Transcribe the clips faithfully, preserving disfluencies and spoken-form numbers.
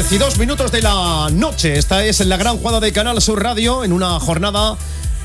diez y dos minutos de la noche. Esta es la gran jugada de Canal Sur Radio en una jornada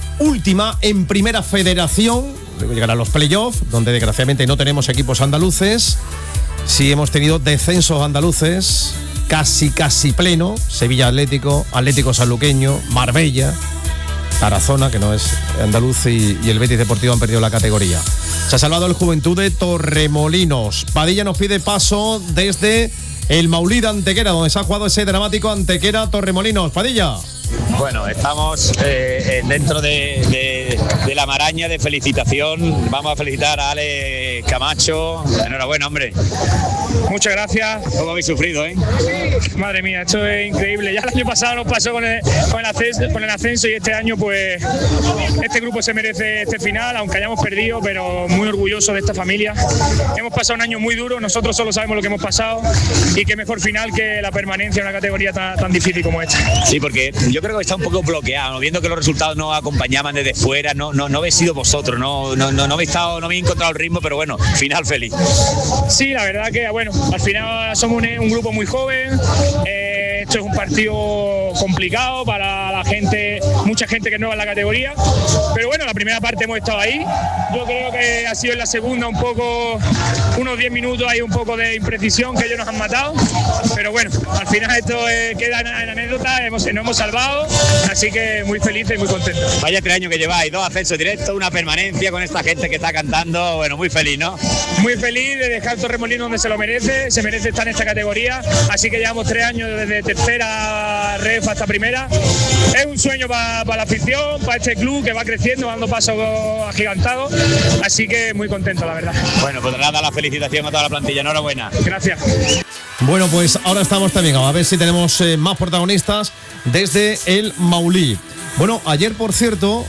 última en Primera Federación. Luego llegarán los playoffs, donde desgraciadamente no tenemos equipos andaluces. Sí hemos tenido descensos andaluces, casi casi pleno. Sevilla Atlético, Atlético Sanluqueño, Marbella, Tarazona, que no es andaluz, y, y el Betis Deportivo han perdido la categoría. Se ha salvado el Juventud de Torremolinos. Padilla nos pide paso desde el Maulí de Antequera, donde se ha jugado ese dramático Antequera-Torremolinos. Padilla. Bueno, estamos eh, dentro de, de, de la maraña de felicitación. Vamos a felicitar a Ale Camacho. Enhorabuena, hombre. Muchas gracias. ¿Cómo habéis sufrido, eh? Madre mía, esto es increíble. Ya el año pasado nos pasó con el, con el, ascenso, con el ascenso y este año pues este grupo se merece este final, aunque hayamos perdido, pero muy orgulloso de esta familia. Hemos pasado un año muy duro, nosotros solo sabemos lo que hemos pasado y qué mejor final que la permanencia en una categoría tan, tan difícil como esta. Sí, porque yo creo que está un poco bloqueado, ¿no? Viendo que los resultados no acompañaban desde fuera, no, no, no habéis sido vosotros, no, no, no, no habéis estado, no habéis encontrado el ritmo, pero bueno, final feliz. Sí, la verdad que bueno, al final somos un, un grupo muy joven. Eh, esto es un partido complicado para la gente, mucha gente que es nueva en la categoría, pero bueno, la primera parte hemos estado ahí. Yo creo que ha sido en la segunda un poco, unos diez minutos hay un poco de imprecisión que ellos nos han matado, pero bueno, al final esto eh, queda en, en anécdota, hemos, nos hemos salvado, así que muy felices y muy contentos. Vaya tres años que lleváis, dos ascensos directos, una permanencia con esta gente que está cantando, bueno, muy feliz, ¿no? Muy feliz de dejar Torremolinos donde se lo merece, se merece estar en esta categoría, así que llevamos tres años desde tercera ref hasta primera. Es un sueño para pa la afición, para este club que va creciendo, dando pasos agigantados, así que muy contento, la verdad. Bueno, pues nada, la felicitación a toda la plantilla, enhorabuena. Gracias. Bueno, pues ahora estamos también, a ver si tenemos eh, más protagonistas desde el Maulí. Bueno, ayer, por cierto,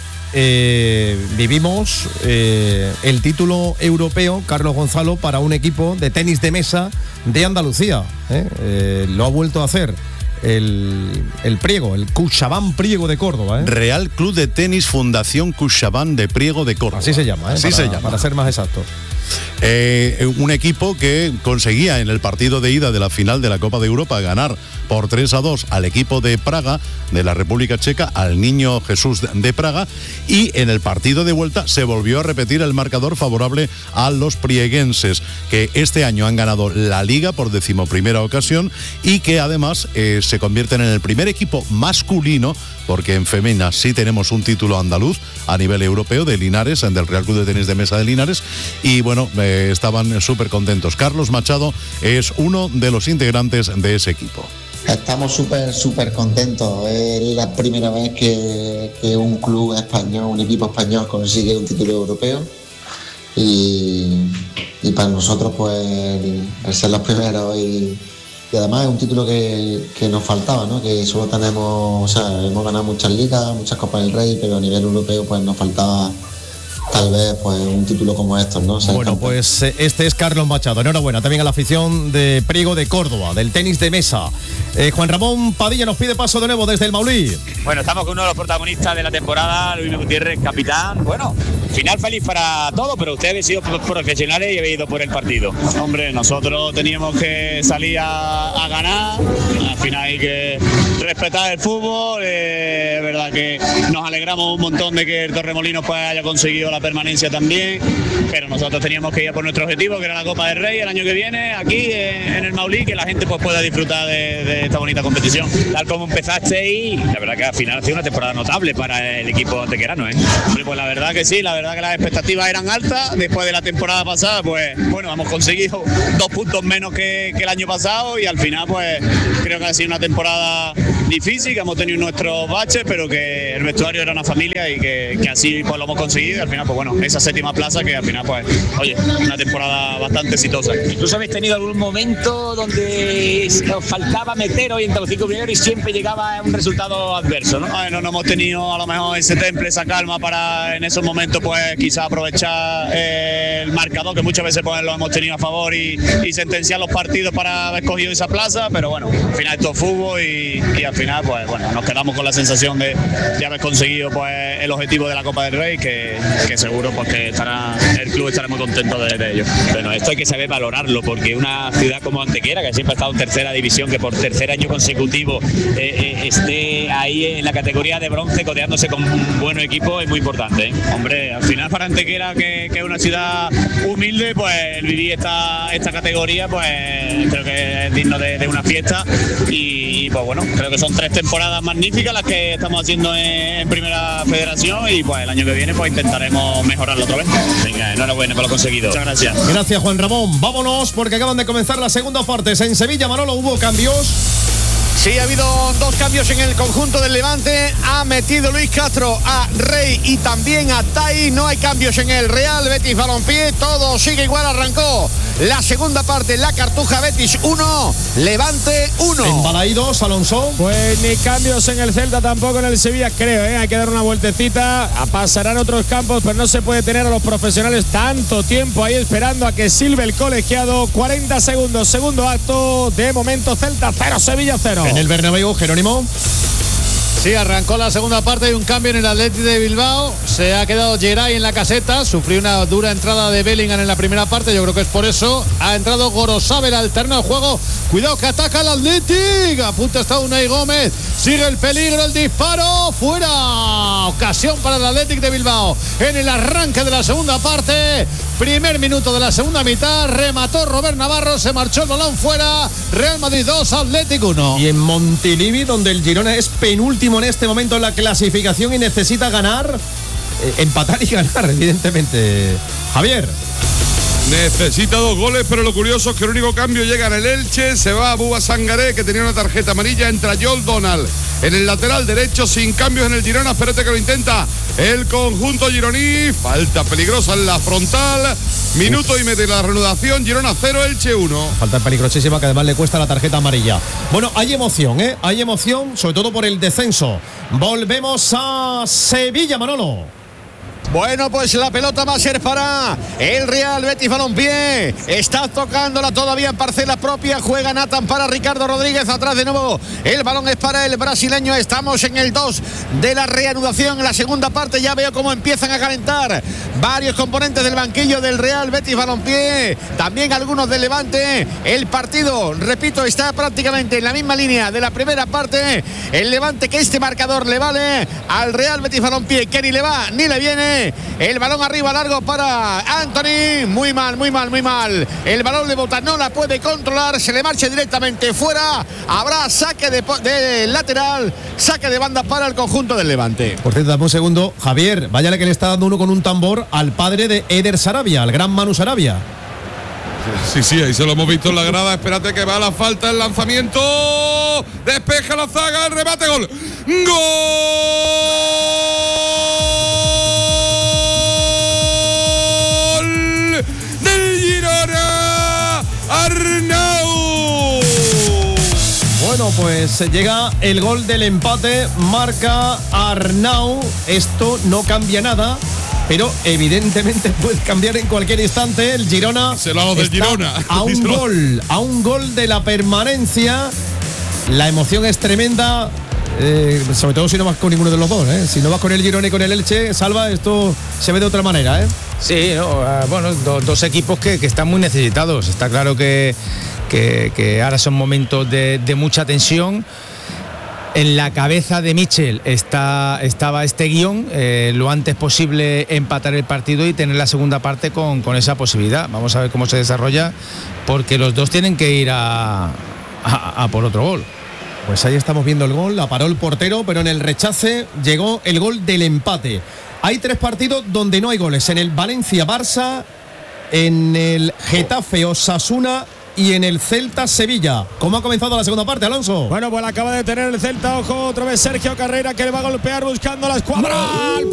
eh, vivimos eh, el título europeo, Carlos Gonzalo, para un equipo de tenis de mesa de Andalucía. ¿eh? Eh, lo ha vuelto a hacer el, el Priego, el Cuxabán Priego de Córdoba. ¿eh? Real Club de Tenis Fundación Cuxabán de Priego de Córdoba. Así se llama, ¿eh? Así para, se llama. Para ser más exacto. Eh, un equipo que conseguía en el partido de ida de la final de la Copa de Europa ganar por tres a dos al equipo de Praga, de la República Checa, al Niño Jesús de Praga, y en el partido de vuelta se volvió a repetir el marcador favorable a los prieguenses, que este año han ganado la Liga por decimoprimera ocasión y que además eh, se convierten en el primer equipo masculino, porque en femeninas sí tenemos un título andaluz a nivel europeo de Linares, del Real Club de Tenis de Mesa de Linares, y bueno, eh, estaban súper contentos. Carlos Machado es uno de los integrantes de ese equipo. Estamos súper, súper contentos. Es la primera vez que, que un club español, un equipo español consigue un título europeo y, y para nosotros pues el ser los primeros y, y además es un título que, que nos faltaba, ¿no? Que solo tenemos, o sea, hemos ganado muchas ligas, muchas Copas del Rey, pero a nivel europeo pues nos faltaba tal vez pues un título como estos, ¿no? Bueno, campeón. Pues este es Carlos Machado. Enhorabuena también a la afición de Priego de Córdoba, del tenis de mesa. Eh, Juan Ramón Padilla nos pide paso de nuevo desde el Maulí. Bueno, estamos con uno de los protagonistas de la temporada, Luis Gutiérrez, capitán. Bueno, final feliz para todos, pero ustedes habéis sido profesionales y habéis ido por el partido. Hombre, nosotros teníamos que salir a, a ganar. Al final hay que respetar el fútbol. Eh, es verdad que nos alegramos un montón de que el Torremolinos pues haya conseguido la permanencia también, pero nosotros teníamos que ir por nuestro objetivo, que era la Copa del Rey el año que viene, aquí en, en el Maulí, que la gente pues pueda disfrutar de, de esta bonita competición. Tal como empezaste y la verdad que al final ha sido una temporada notable para el equipo antequerano, ¿eh? Hombre, pues la verdad que sí, la verdad que las expectativas eran altas. Después de la temporada pasada, pues bueno, hemos conseguido dos puntos menos que, que el año pasado y al final pues creo que ha sido una temporada difícil, que hemos tenido nuestros baches, pero que el vestuario era una familia y que, que así pues lo hemos conseguido y al final pues bueno, esa séptima plaza que al final pues, oye, una temporada bastante exitosa. Incluso habéis tenido algún momento donde os faltaba meter hoy entre los cinco primeros y siempre llegaba a un resultado adverso, ¿no? Bueno, no hemos tenido a lo mejor ese temple, esa calma para en esos momentos pues quizá aprovechar eh, el marcador, que muchas veces pues lo hemos tenido a favor y, y sentenciar los partidos para haber cogido esa plaza, pero bueno, al final esto es fútbol y, y al final pues bueno, nos quedamos con la sensación de, de haber conseguido pues el objetivo de la Copa del Rey, que, que seguro pues que estará, el club estará muy contento de, de ello. Bueno, esto hay que saber valorarlo, porque una ciudad como Antequera, que siempre ha estado en tercera división, que por tercer año consecutivo eh, eh, esté ahí en la categoría de bronce codeándose con un buen equipo, es muy importante, ¿eh? Hombre, al final para Antequera, que, que es una ciudad humilde, pues el vivir esta, esta categoría pues creo que es digno de, de una fiesta, y pues bueno, creo que son tres temporadas magníficas las que estamos haciendo en, en Primera Federación, y pues el año que viene pues intentaremos mejorarlo otra vez. Venga, enhorabuena por lo conseguido. Muchas gracias. Gracias, Juan Ramón. Vámonos, porque acaban de comenzar las segundas partes. En Sevilla, Manolo, hubo cambios. Sí, ha habido dos cambios en el conjunto del Levante. Ha metido Luis Castro a Rey y también a Tai. No hay cambios en el Real Betis Balompié. Todo sigue igual. Arrancó la segunda parte. La Cartuja. Betis uno, Levante uno. En Balaídos, Alonso. Pues ni cambios en el Celta, tampoco en el Sevilla, creo, ¿eh? Hay que dar una vueltecita. Pasarán otros campos, pero no se puede tener a los profesionales tanto tiempo ahí esperando a que silbe el colegiado. cuarenta segundos, segundo acto. De momento, Celta cero, Sevilla cero. En el Bernabéu, Jerónimo. Sí, arrancó la segunda parte de un cambio en el Athletic de Bilbao. Se ha quedado Geray en la caseta. Sufrió una dura entrada de Bellingham en la primera parte. Yo creo que es por eso. Ha entrado Gorosabel al terreno de juego. Cuidado que ataca el Athletic. A punto está Unai Gómez. Sigue el peligro, el disparo. Fuera. Ocasión para el Athletic de Bilbao. En el arranque de la segunda parte. Primer minuto de la segunda mitad. Remató Robert Navarro. Se marchó el balón fuera. Real Madrid dos, Athletic uno. Y en Montilivi, donde el Girona es penúltimo en este momento en la clasificación y necesita ganar, eh, empatar y ganar, evidentemente. Javier. Necesita dos goles, pero lo curioso es que el único cambio llega en el Elche. Se va a Bouba Sangaré, que tenía una tarjeta amarilla. Entra Joel Donald en el lateral derecho, sin cambios en el Girona. Espérate que lo intenta el conjunto gironí. Falta peligrosa en la frontal. Minuto y medio de la reanudación. Girona cero, Elche uno. Falta peligrosísima, que además le cuesta la tarjeta amarilla. Bueno, hay emoción, ¿eh? Hay emoción, sobre todo por el descenso. Volvemos a Sevilla, Manolo. Bueno, pues la pelota va a ser para el Real Betis Balompié. Está tocándola todavía en parcela propia. Juega Nathan para Ricardo Rodríguez. Atrás de nuevo. El balón es para el brasileño. Estamos en el dos de la reanudación. En la segunda parte ya veo cómo empiezan a calentar varios componentes del banquillo del Real Betis Balompié. También algunos del Levante. El partido, repito, está prácticamente en la misma línea de la primera parte. El Levante, que este marcador le vale al Real Betis Balompié, que ni le va ni le viene. El balón arriba largo para Anthony. Muy mal, muy mal, muy mal. El balón de bota no la puede controlar. Se le marcha directamente fuera. Habrá saque de, de lateral. Saque de banda para el conjunto del Levante. Por cierto, dame un segundo. Javier, váyale que le está dando uno con un tambor al padre de Eder Sarabia, al gran Manu Sarabia. Sí, sí, ahí se lo hemos visto en la grada. Espérate que va a la falta, el lanzamiento. Despeja la zaga, el remate, gol. ¡Gol! Arnau. Bueno, pues llega el gol del empate, marca Arnau. Esto no cambia nada, pero evidentemente puede cambiar en cualquier instante. El Girona se lo hago del Girona a un gol, a un gol de la permanencia. La emoción es tremenda. Eh, sobre todo si no vas con ninguno de los dos, ¿eh? Si no vas con el Girona y con el Elche, Salva, esto se ve de otra manera, ¿eh? Sí, no, uh, bueno, do, dos equipos que, que están muy necesitados. Está claro que, que, que ahora son momentos de, de mucha tensión. En la cabeza de Michel está, estaba este guión, eh, lo antes posible empatar el partido y tener la segunda parte con, con esa posibilidad. Vamos a ver cómo se desarrolla, porque los dos tienen que ir a, a, a por otro gol. Pues ahí estamos viendo el gol, la paró el portero, pero en el rechace llegó el gol del empate. Hay tres partidos donde no hay goles, en el Valencia-Barça, en el Getafe-Osasuna y en el Celta-Sevilla. ¿Cómo ha comenzado la segunda parte, Alonso? Bueno, pues acaba de tener el Celta, ojo, otra vez Sergio Carrera, que le va a golpear buscando la escuadra. ¡No! ¡Al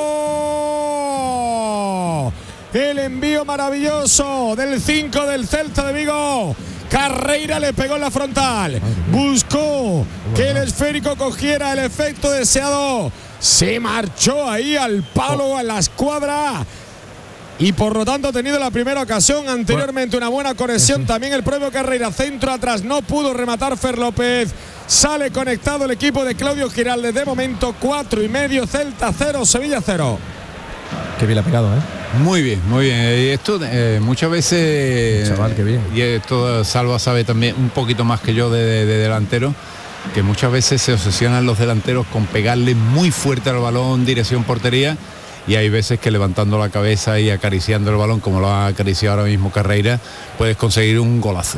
palo! El envío maravilloso del cinco del Celta de Vigo. Carreira le pegó en la frontal. Buscó que el esférico cogiera el efecto deseado. Se marchó ahí al palo, a la escuadra. y por lo tanto ha tenido la primera ocasión. Anteriormente una buena conexión sí. también el propio Carreira, centro atrás, no pudo rematar Fer López. Sale conectado el equipo de Claudio Giraldes. De momento cuatro y medio, Celta cero, Sevilla cero. Qué bien la ha pegado, ¿eh? Muy bien, muy bien. Y esto eh, muchas veces, chaval, qué bien. Y esto Salva sabe también un poquito más que yo de, de, de delantero, que muchas veces se obsesionan los delanteros con pegarle muy fuerte al balón dirección portería, y hay veces que levantando la cabeza y acariciando el balón, como lo ha acariciado ahora mismo Carreira, puedes conseguir un golazo.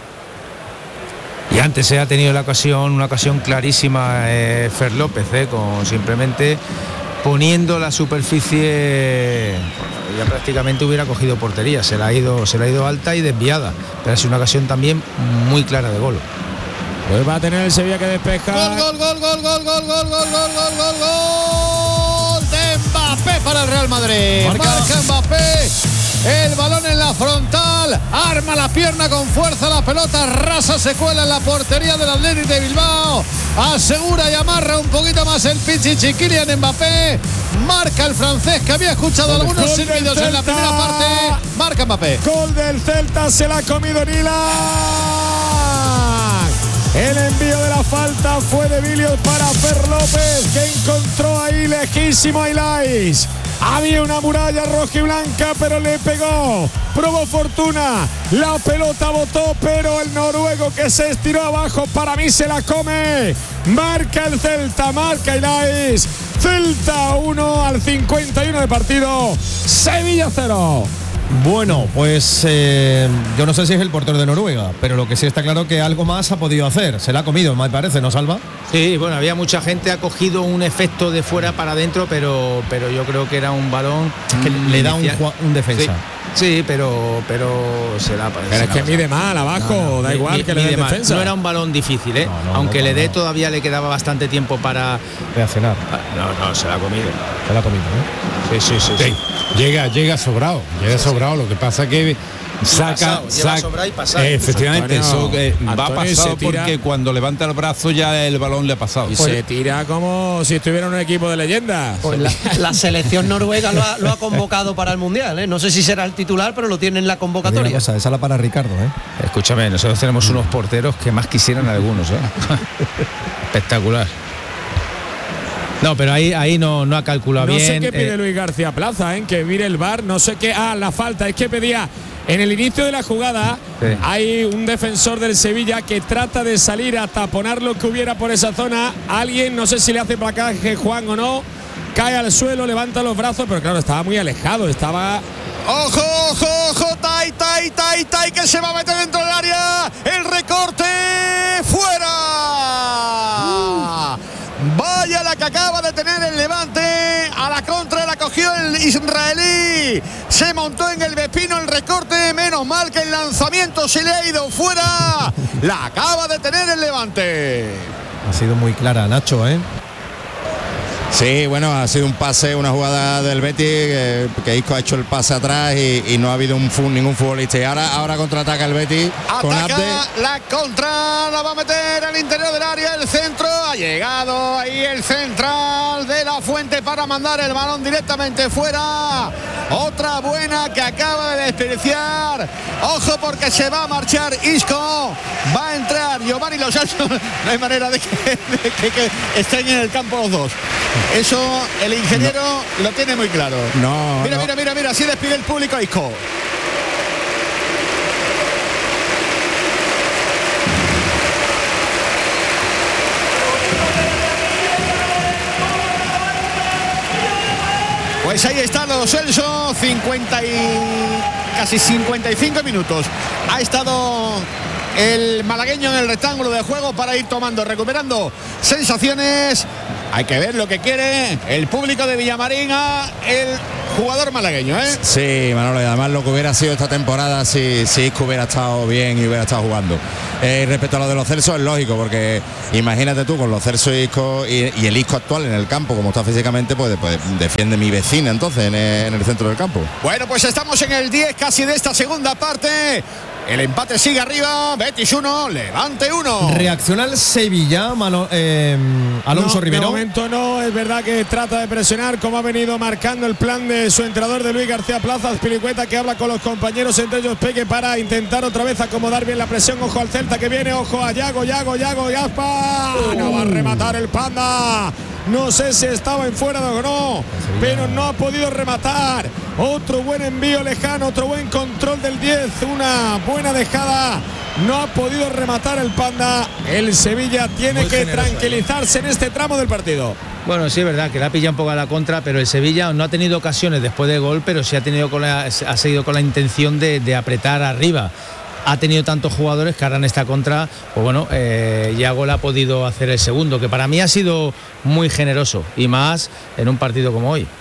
Y antes se ha tenido la ocasión, una ocasión clarísima eh, Fer López, eh, con simplemente poniendo la superficie, ya prácticamente hubiera cogido portería, se la ha ido, se la ha ido alta y desviada, pero es una ocasión también muy clara de gol. Pues va a tener el Sevilla que despeja. Gol, gol, gol, gol, gol, gol, gol, gol, gol, gol, gol, gol de Mbappé para el Real Madrid. Marca, Marca Mbappé. El balón en la frontal, arma la pierna con fuerza, la pelota rasa, se cuela en la portería del Athletic de Bilbao, asegura y amarra un poquito más el Pichichi. Kylian Mbappé, marca el francés que había escuchado gol, algunos silbidos en la primera parte, marca Mbappé. Gol del Celta, se la ha comido Nila. El envío de la falta fue de Vilios para Fer López, que encontró ahí lejísimo a Ilais. Había una muralla roja y blanca, pero le pegó. Probó fortuna. La pelota botó, pero el noruego que se estiró abajo, para mí se la come. Marca el Celta, marca Ilais. Celta uno al cincuenta y uno de partido. Sevilla cero. Bueno, pues eh, yo no sé si es el portero de Noruega, pero lo que sí está claro que algo más ha podido hacer. Se la ha comido, me parece, ¿no, Salva? Sí, bueno, había mucha gente, ha cogido un efecto de fuera para adentro, pero, pero yo creo que era un balón que le da un, un defensa. Sí, sí, pero, pero se la parece. Pero es que mide mal abajo, no, no, da igual mi, que le dé defensa. No era un balón difícil, ¿eh? No, no, aunque no, no, le dé no. Todavía le quedaba bastante tiempo para reaccionar. No, no, se la ha comido. Se la ha comido, ¿eh? Sí, sí, sí. sí. sí. Llega, llega sobrado, llega sí, sobrado. Sí. Lo que pasa que saca, saca y pasado. Eh, efectivamente, Antonio, eso eh, va pasado tira, porque cuando levanta el brazo ya el balón le ha pasado. Y pues, se tira como si estuviera en un equipo de leyendas. Pues la, la selección noruega lo ha, lo ha convocado para el Mundial, ¿eh? No sé si será el titular, pero lo tiene en la convocatoria. Cosa, esa la para Ricardo, ¿eh? Escúchame, nosotros tenemos unos porteros que más quisieran algunos, ¿eh? Espectacular. No, pero ahí, ahí no, no ha calculado no bien. No sé qué pide eh, Luis García Plaza, ¿eh? Que mire el V A R, no sé qué. Ah, la falta, es que pedía. En el inicio de la jugada sí. Hay un defensor del Sevilla que trata de salir a taponar lo que hubiera por esa zona. Alguien, no sé si le hace placaje Juan o no, cae al suelo, levanta los brazos, pero claro, estaba muy alejado, estaba... ¡Ojo, ojo, ojo! ¡Tai, tai, tai, tai! Que se va a meter dentro del área. ¡El recorte! ¡Fuera! Uh. Vaya la que acaba de tener el Levante. A la contra la cogió el israelí. Se montó en el Vespino el recorte. Menos mal que el lanzamiento se le ha ido fuera. La acaba de tener el Levante. Ha sido muy clara, Nacho, ¿eh? Sí, bueno, ha sido un pase, una jugada del Betis eh, que Isco ha hecho el pase atrás y, y no ha habido un, ningún futbolista. Y ahora, ahora contraataca el Betis. Con Ataca Abde. La contra, la va a meter al interior del área, el centro. Ha llegado ahí el central de La Fuente para mandar el balón directamente fuera. Otra buena que acaba de desperdiciar. Ojo porque se va a marchar Isco. Va a entrar Giovanni Lo Celso. No hay manera de que, de que, que estén en el campo los dos. Eso el ingeniero no. Lo tiene muy claro. No, mira, no. mira, mira, mira, así despide el público a Isco. Pues ahí está Lo Celso, cincuenta y casi cincuenta y cinco minutos. Ha estado el malagueño en el rectángulo de juego para ir tomando, recuperando sensaciones. Hay que ver lo que quiere el público de Villamarín a el jugador malagueño, ¿eh? Sí, Manolo, y además lo que hubiera sido esta temporada si, si Isco hubiera estado bien y hubiera estado jugando. Eh, respecto a lo de Lo Celso, es lógico, porque imagínate tú con Lo Celso y Isco y, y el Isco actual en el campo, como está físicamente, pues, pues defiende mi vecina entonces en el, en el centro del campo. Bueno, pues estamos en el diez casi de esta segunda parte. El empate sigue arriba. Betis uno, Levante uno. Reacciona el Sevilla, Mano, eh, Alonso no, Rivero. De momento no, es verdad que trata de presionar, como ha venido marcando el plan de su entrenador de Luis García Plaza, Azpilicueta, que habla con los compañeros, entre ellos Peque, para intentar otra vez acomodar bien la presión. Ojo al Celta que viene, ojo a Yago, Yago, Yago, Yaspa. No va a rematar el Panda. No sé si estaba en fuera o no, pero no ha podido rematar. Otro buen envío lejano, otro buen control del diez, una buena dejada. No ha podido rematar el Panda. El Sevilla tiene Muy que generoso, tranquilizarse en este tramo del partido. Bueno, sí es verdad que la pilla un poco a la contra, pero el Sevilla no ha tenido ocasiones después del gol, pero sí ha tenido con la, ha seguido con la intención de, de apretar arriba. Ha tenido tantos jugadores que ahora en esta contra, pues bueno, eh, Yago le ha podido hacer el segundo, que para mí ha sido muy generoso, y más en un partido como hoy.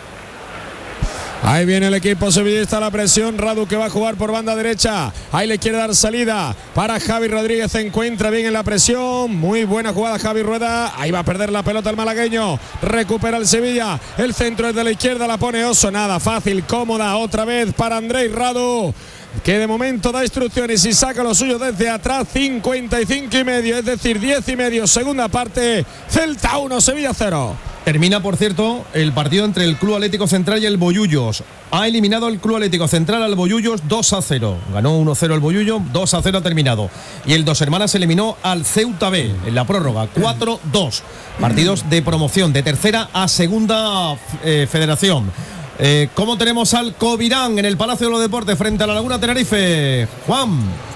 Ahí viene el equipo sevillista, la presión. Radu, que va a jugar por banda derecha. Ahí le quiere dar salida para Javi Rodríguez. Se encuentra bien en la presión. Muy buena jugada Javi Rueda. Ahí va a perder la pelota el malagueño. Recupera el Sevilla. El centro es de la izquierda. La pone Oso. Nada fácil, cómoda. Otra vez para Andrés Radu, que de momento da instrucciones y saca lo suyo desde atrás. Cincuenta y cinco y medio, es decir, diez y medio, segunda parte. Celta uno, Sevilla cero. Termina, por cierto, el partido entre el Club Atlético Central y el Bollullos. Ha eliminado el Club Atlético Central al Bollullos dos a cero. Ganó uno a cero el Bollullos, dos a cero ha terminado. Y el Dos Hermanas eliminó al Ceuta B en la prórroga, cuatro dos. Partidos de promoción de tercera a segunda eh, federación. Eh, ¿Cómo tenemos al Covirán en el Palacio de los Deportes frente a la Laguna Tenerife? Juan.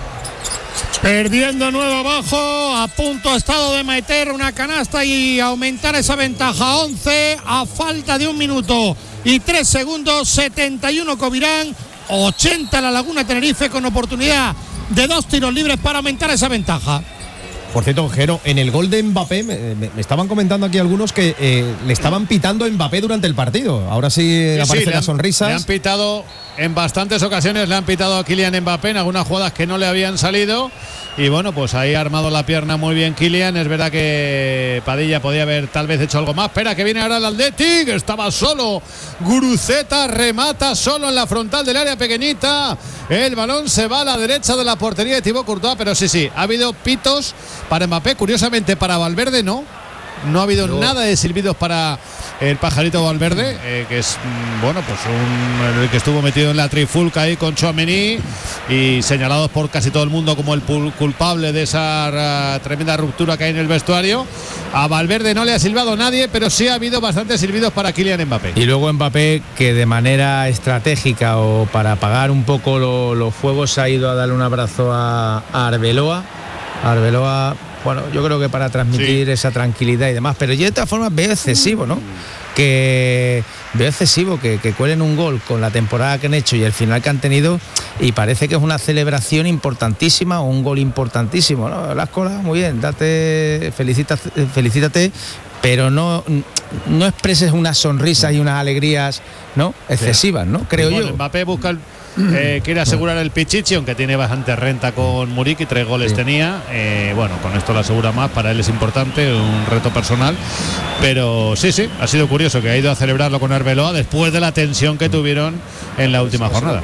Perdiendo nuevo abajo, a punto ha estado de meter una canasta y aumentar esa ventaja. once a falta de un minuto y tres segundos. setenta y uno Covirán, ochenta la Laguna Tenerife, con oportunidad de dos tiros libres para aumentar esa ventaja. Por cierto, Jero, en el gol de Mbappé, me, me, me estaban comentando aquí algunos que eh, le estaban pitando a Mbappé durante el partido. Ahora sí, sí aparecen sí, las sonrisas. Le han pitado en bastantes ocasiones, le han pitado a Kylian Mbappé en algunas jugadas que no le habían salido. Y bueno, pues ahí ha armado la pierna muy bien Kylian. Es verdad que Padilla podía haber tal vez hecho algo más. Espera, que viene ahora el Athletic. Estaba solo. Guruceta remata solo en la frontal del área pequeñita. El balón se va a la derecha de la portería de Thibaut Courtois. Pero sí, sí, ha habido pitos para Mbappé. Curiosamente, para Valverde no. No ha habido no. nada de silbidos para el pajarito Valverde, eh, que es, bueno, pues un, el que estuvo metido en la trifulca ahí con Tchouaméni y señalados por casi todo el mundo como el culpable de esa uh, tremenda ruptura que hay en el vestuario. A Valverde no le ha silbado nadie, pero sí ha habido bastantes silbidos para Kylian Mbappé. Y luego Mbappé, que de manera estratégica o para apagar un poco lo, los fuegos, ha ido a darle un abrazo a, a Arbeloa. Arbeloa, bueno, yo creo que para transmitir sí. esa tranquilidad y demás, pero yo de todas formas veo excesivo, ¿no? Que veo excesivo que, que cuelen un gol con la temporada que han hecho y el final que han tenido, y parece que es una celebración importantísima o un gol importantísimo, ¿no? Las colas, muy bien, date, felicítate, felicítate, pero no, no expreses unas sonrisas y unas alegrías, ¿no? Excesivas, ¿no? Creo bueno, yo. Mbappé busca el Eh, quiere asegurar el Pichichi, aunque tiene bastante renta con Muriqui, tres goles sí. tenía. Eh, bueno, con esto lo asegura más, para él es importante, un reto personal. Pero sí, sí, ha sido curioso que ha ido a celebrarlo con Arbeloa después de la tensión que tuvieron en la última jornada.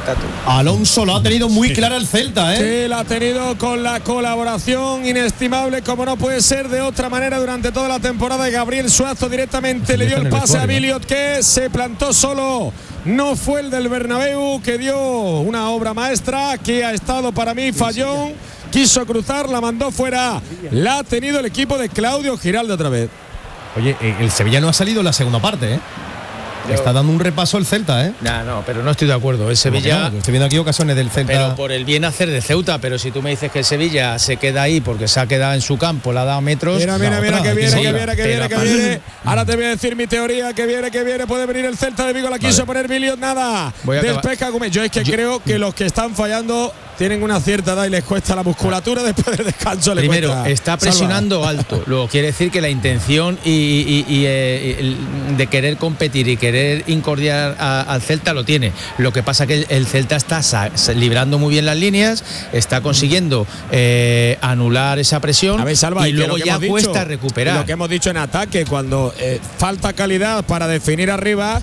Alonso lo ha tenido muy clara el Celta, ¿eh? Sí, la ha tenido con la colaboración inestimable, como no puede ser de otra manera, durante toda la temporada. Y Gabriel Suazo directamente sí, le dio el pase a Biliot, que se plantó solo. No fue el del Bernabéu, que dio una obra maestra, que ha estado para mí fallón. Quiso cruzar, la mandó fuera. La ha tenido el equipo de Claudio Giraldo otra vez. Oye, el Sevilla no ha salido en la segunda parte, ¿eh? Yo, está dando un repaso el Celta, ¿eh? No, no, pero no estoy de acuerdo. El Sevilla. No, estoy viendo aquí ocasiones del Celta. Pero por el bien hacer de Ceuta, pero si tú me dices que el Sevilla se queda ahí porque se ha quedado en su campo, le ha dado metros. Mira, mira, mira, que viene, que viene, que viene, que viene. Ahora te voy a decir mi teoría, que viene, que viene. Puede venir el Celta de Vigo, la quiso vale. poner Biliot, nada. Despeja Gómez. Yo es que yo, creo que los que están fallando tienen una cierta edad y les cuesta la musculatura después del descanso. Primero, cuesta. está presionando Salva. alto. Luego quiere decir que la intención y, y, y, y eh, de querer competir y querer incordiar a, al Celta lo tiene. Lo que pasa que el, el Celta está sa, librando muy bien las líneas, está consiguiendo eh, anular esa presión. A ver, Salva, y, y luego ya cuesta dicho, recuperar. Lo que hemos dicho en ataque, cuando eh, falta calidad para definir arriba,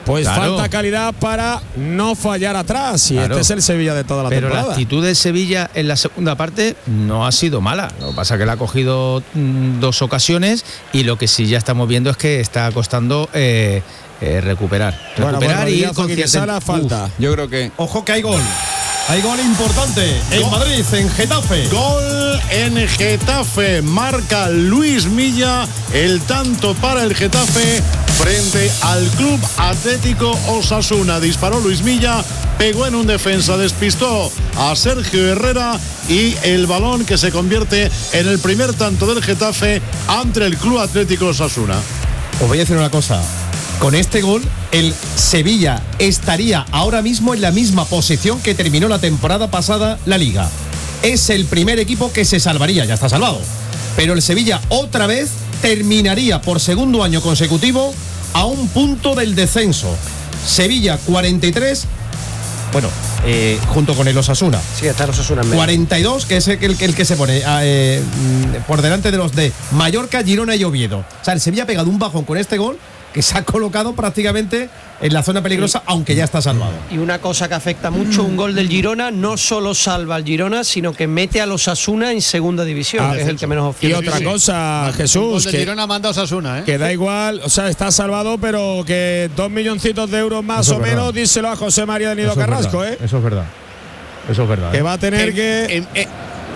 Pues Claro. falta calidad para no fallar atrás. Y Claro. este es el Sevilla de toda la Pero temporada. la actitud del Sevilla en la segunda parte no ha sido mala. Lo que pasa es que le ha cogido mm, dos ocasiones y lo que sí ya estamos viendo es que está costando eh, eh, recuperar. Bueno, recuperar pues, y ir rodillazo con que cierta- Sala, falta. Uf. Yo creo que Ojo que hay gol. Hay gol importante en Gol. Madrid, en Getafe. Gol en Getafe, marca Luis Milla, el tanto para el Getafe frente al Club Atlético Osasuna. Disparó Luis Milla, pegó en un defensa, despistó a Sergio Herrera y el balón que se convierte en el primer tanto del Getafe ante el Club Atlético Osasuna. Os voy a decir una cosa. Con este gol, el Sevilla estaría ahora mismo en la misma posición que terminó la temporada pasada la Liga. Es el primer equipo que se salvaría, ya está salvado. Pero el Sevilla otra vez terminaría por segundo año consecutivo a un punto del descenso. Sevilla cuarenta y tres, bueno, eh, junto con el Osasuna. Sí, está el Osasuna en medio. cuarenta y dos, que es el, el, el que se pone eh, por delante de los de Mallorca, Girona y Oviedo. O sea, el Sevilla ha pegado un bajón con este gol que se ha colocado prácticamente en la zona peligrosa, sí, aunque ya está salvado. Y una cosa que afecta mucho, un gol del Girona no solo salva al Girona, sino que mete a los Osasuna en segunda división, Ah, que es el que menos Y opciones otra tiene. cosa, Un Jesús, gol de que, Girona manda a Osasuna, ¿eh? que da igual, o sea, está salvado, pero que dos milloncitos de euros más Eso o es verdad. menos, díselo a José María de Nido Eso es Carrasco, verdad, ¿eh? Eso es verdad. Eso es verdad. Que ¿eh? va a tener En- que. En, en-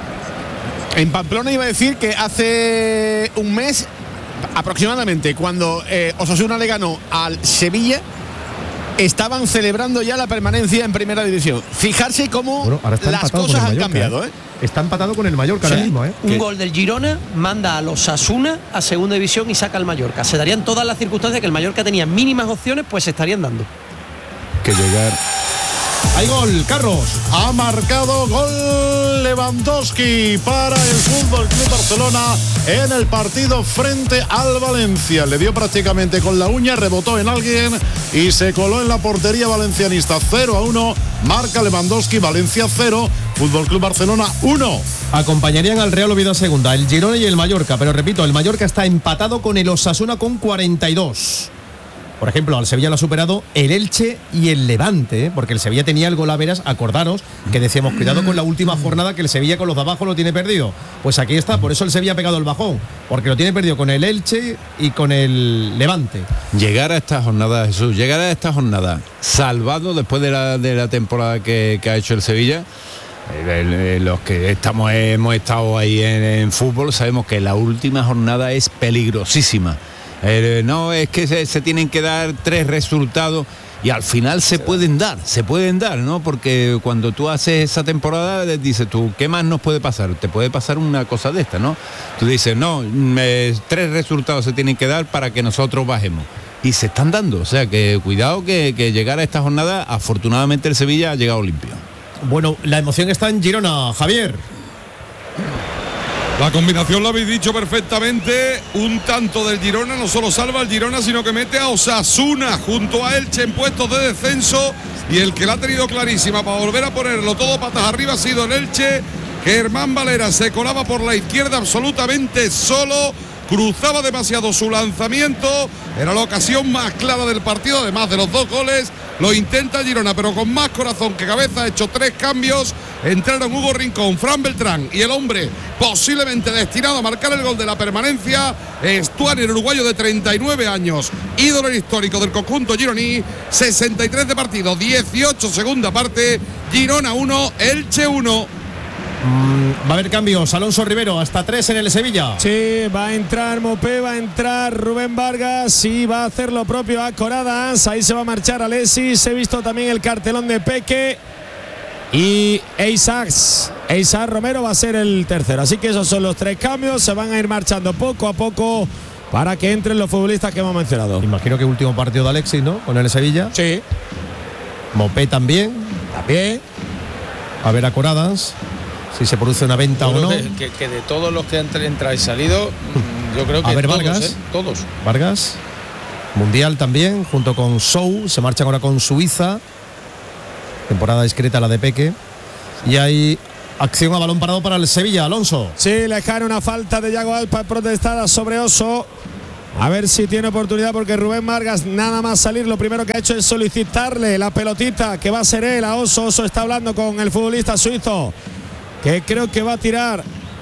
en Pamplona iba a decir que hace un mes aproximadamente, cuando eh, Osasuna le ganó al Sevilla, estaban celebrando ya la permanencia en primera división. Fijarse cómo Bueno, ahora está las empatado con cosas el han Mallorca, cambiado, ¿eh? Está empatado con el Mallorca ahora Sí. mismo, ¿eh? Un Que- gol del Girona manda a los Osasuna a segunda división y saca al Mallorca. Se darían todas las circunstancias que el Mallorca tenía mínimas opciones, pues se estarían dando. que llegar. Hay gol, Carlos. Ha marcado gol Lewandowski para el Fútbol Club Barcelona en el partido frente al Valencia. Le dio prácticamente con la uña, rebotó en alguien y se coló en la portería valencianista. cero a uno, marca Lewandowski, Valencia cero, Fútbol Club Barcelona uno. Acompañarían al Real Oviedo a segunda, el Girona y el Mallorca, pero repito, el Mallorca está empatado con el Osasuna con cuarenta y dos. Por ejemplo, al Sevilla lo ha superado el Elche y el Levante, ¿eh? Porque el Sevilla tenía el gol a veras, acordaros que decíamos, cuidado con la última jornada, que el Sevilla con los de abajo lo tiene perdido. Pues aquí está, por eso el Sevilla ha pegado el bajón, porque lo tiene perdido con el Elche y con el Levante. Llegar a esta jornada, Jesús, llegar a esta jornada salvado después de la, de la temporada que, que ha hecho el Sevilla. El- el- el- los que estamos hemos estado ahí en, en fútbol sabemos que la última jornada es peligrosísima. Eh, no, es que se, se tienen que dar tres resultados y al final se pueden dar, se pueden dar, ¿no? Porque cuando tú haces esa temporada, dices tú, ¿qué más nos puede pasar? Te puede pasar una cosa de esta, ¿no? Tú dices, no, me- tres resultados se tienen que dar para que nosotros bajemos. Y se están dando, o sea que cuidado que, que llegar a esta jornada, afortunadamente el Sevilla ha llegado limpio. Bueno, la emoción está en Girona, Javier. La combinación lo habéis dicho perfectamente. Un tanto del Girona no solo salva al Girona, sino que mete a Osasuna junto a Elche en puestos de descenso. Y el que la ha tenido clarísima para volver a ponerlo todo patas arriba ha sido el Elche, que Germán Valera se colaba por la izquierda absolutamente solo. Cruzaba demasiado su lanzamiento. Era la ocasión más clara del partido, además de los dos goles. Lo intenta Girona, pero con más corazón que cabeza. Ha hecho tres cambios. Entraron Hugo Rincón, Fran Beltrán y el hombre posiblemente destinado a marcar el gol de la permanencia, Estuani, el uruguayo de treinta y nueve años, ídolo histórico del conjunto gironí. Sesenta y tres de partido, dieciocho segunda parte. Girona uno, Elche uno. Va a haber cambios. Alonso Rivero, hasta tres en el Sevilla. Sí, va a entrar Mopé, va a entrar Rubén Vargas y va a hacer lo propio a Coradas. Ahí se va a marchar Alexis. He visto también el cartelón de Peque. Y Eisax. Eisax Romero va a ser el tercero. Así que esos son los tres cambios. Se van a ir marchando poco a poco para que entren los futbolistas que hemos mencionado. Imagino que último partido de Alexis, ¿no? Con el Sevilla. Sí. Mopé también. También. A ver a Coradas si se produce una venta o no. Que, que, que de todos los que han entrado y salido, yo creo que A ver, todos, Vargas. ¿eh? Todos. Vargas. Mundial también, junto con Sou. Se marchan ahora con Suiza. Temporada discreta la de Peque. Y hay acción a balón parado para el Sevilla, Alonso. Sí, le cae una falta de Yago Alpa protestada sobre Oso. A ver si tiene oportunidad, porque Rubén Vargas nada más salir lo primero que ha hecho es solicitarle la pelotita que va a ser él a Oso. Oso está hablando con el futbolista suizo, que creo que va a tirar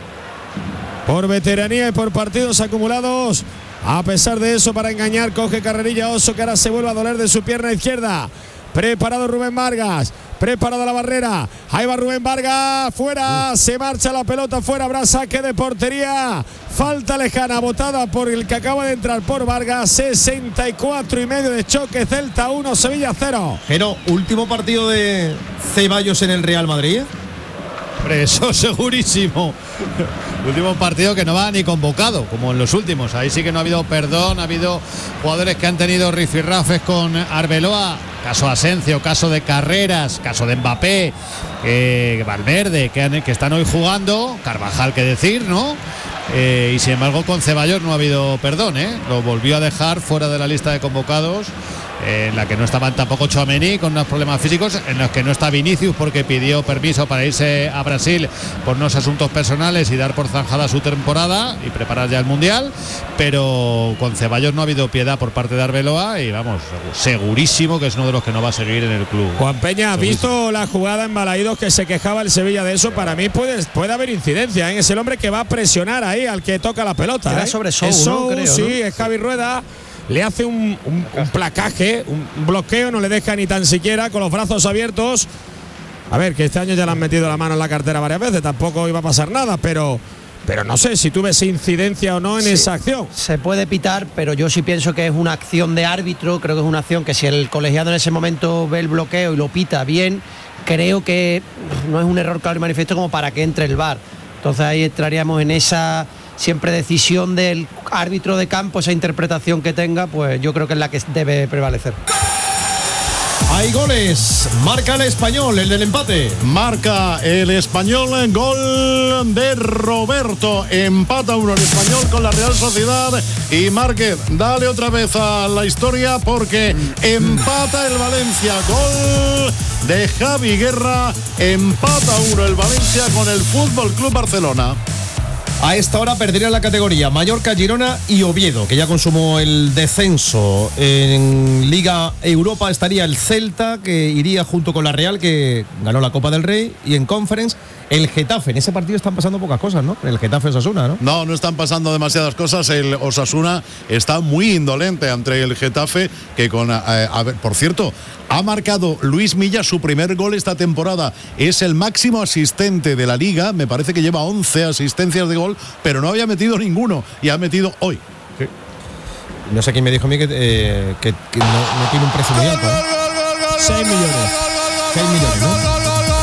por veteranía y por partidos acumulados. A pesar de eso, para engañar, coge carrerilla Oso, que ahora se vuelve a doler de su pierna izquierda. Preparado Rubén Vargas, preparada la barrera, ahí va Rubén Vargas, fuera, se marcha la pelota, fuera, habrá saque de portería, falta lejana, botada por el que acaba de entrar por Vargas. Sesenta y cuatro y medio de choque, Celta uno, Sevilla cero. Pero último partido de Ceballos en el Real Madrid. Eso segurísimo. Último partido que no va ni convocado, como en los últimos. Ahí sí que no ha habido perdón, ha habido jugadores que han tenido rifirrafes con Arbeloa. Caso Asencio, caso de Carreras, caso de Mbappé, eh, Valverde, que, han, que están hoy jugando. Carvajal, que decir, ¿no? Eh, y sin embargo con Ceballos no ha habido perdón, ¿eh? Lo volvió a dejar fuera de la lista de convocados, eh, en la que no estaban tampoco Tchouaméni con unos problemas físicos, en los que no está Vinicius porque pidió permiso para irse a Brasil por unos asuntos personales y dar por zanjada su temporada y preparar ya el Mundial. Pero con Ceballos no ha habido piedad por parte de Arbeloa y vamos, segurísimo que es uno de los que no va a seguir en el club. Juan Peña, ¿has visto la jugada en Balaídos, que se quejaba el Sevilla de eso? Para mí puede, puede haber incidencia, ¿eh? Es el hombre que va a presionar ahí al que toca la pelota. Era ¿eh? sobre Sou, es Sou, ¿no? Creo, sí, ¿no? es Javi Rueda. Le hace un, un, un placaje, un bloqueo, no le deja ni tan siquiera con los brazos abiertos. A ver, que este año ya le han metido la mano en la cartera varias veces, tampoco iba a pasar nada, pero, pero no sé si tú ves incidencia o no en sí, esa acción. Se puede pitar, pero yo sí pienso que es una acción de árbitro. Creo que es una acción que si el colegiado en ese momento ve el bloqueo y lo pita bien, creo que no es un error claro y manifiesto como para que entre el V A R. Entonces ahí entraríamos en esa siempre decisión del árbitro de campo, esa interpretación que tenga, pues yo creo que es la que debe prevalecer. Hay goles, marca el Español, el del empate. Marca el Español, gol de Roberto. Empata uno el Español con la Real Sociedad. Y Márquez, dale otra vez a la historia porque empata el Valencia. Gol de Javi Guerra. Empata uno el Valencia con el Fútbol Club Barcelona. A esta hora perdería la categoría Mallorca, Girona y Oviedo, que ya consumó el descenso. En Liga Europa estaría el Celta, que iría junto con la Real, que ganó la Copa del Rey, y en Conference el Getafe. En ese partido están pasando pocas cosas, ¿no? El Getafe Osasuna, ¿no? No, no están pasando demasiadas cosas. El Osasuna está muy indolente ante el Getafe, que con, eh, a ver, por cierto, ha marcado Luis Milla su primer gol esta temporada. Es el máximo asistente de la Liga, me parece que lleva once asistencias de gol, pero no había metido ninguno y ha metido hoy. Sí. No sé quién me dijo a mí que, eh, que, que no, no tiene un precio muy alto. seis millones. seis millones, ¿no?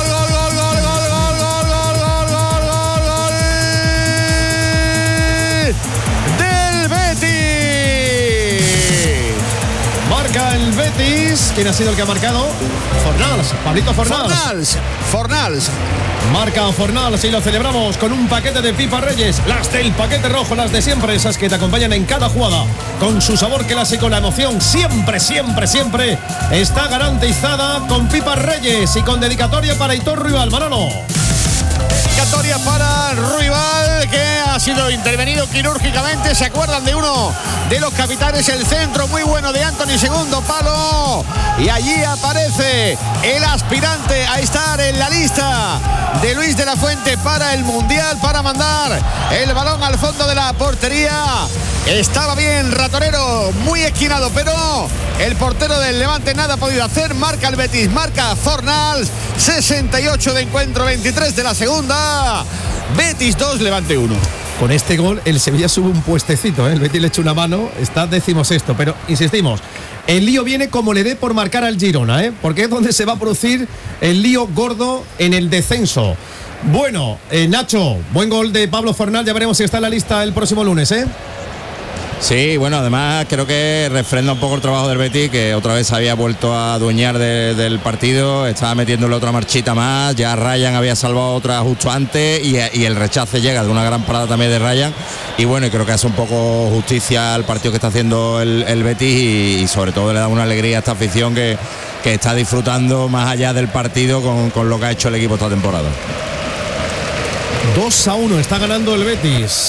El Betis, ¿quién ha sido el que ha marcado? Fornals, Pablito Fornals. Fornals, Fornals. Marca Fornals y lo celebramos con un paquete de Pipa Reyes, las del paquete rojo, las de siempre, esas que te acompañan en cada jugada, con su sabor clásico, la emoción siempre, siempre, siempre está garantizada con Pipa Reyes y con dedicatoria para Hitor Ruibal. Manolo. Dedicatoria para Ruibal, que ha sido intervenido quirúrgicamente. ¿Se acuerdan de uno de los capitanes? El centro muy bueno de Anthony, segundo palo. Y allí aparece el aspirante a estar en la lista de Luis de la Fuente para el Mundial, para mandar el balón al fondo de la portería. Estaba bien Ratonero, muy esquinado, pero el portero del Levante nada ha podido hacer. Marca el Betis, marca Fornals. sesenta y ocho de encuentro, veintitrés de la segunda. Betis dos, Levante uno. Con este gol el Sevilla sube un puestecito, ¿eh? El Betis le echa una mano, está decimosexto, pero insistimos, el lío viene como le dé por marcar al Girona, ¿eh? Porque es donde se va a producir el lío gordo en el descenso. Bueno, eh, Nacho, buen gol de Pablo Fornals, ya veremos si está en la lista el próximo lunes, ¿eh? Sí, bueno, además creo que refrenda un poco el trabajo del Betis, que otra vez había vuelto a adueñar de, del partido, estaba metiéndole otra marchita más, ya Ryan había salvado otra justo antes y, y el rechace llega de una gran parada también de Ryan, y bueno, y creo que hace un poco justicia al partido que está haciendo el, el Betis y, y sobre todo le da una alegría a esta afición que, que está disfrutando más allá del partido con, con lo que ha hecho el equipo esta temporada. dos a uno está ganando el Betis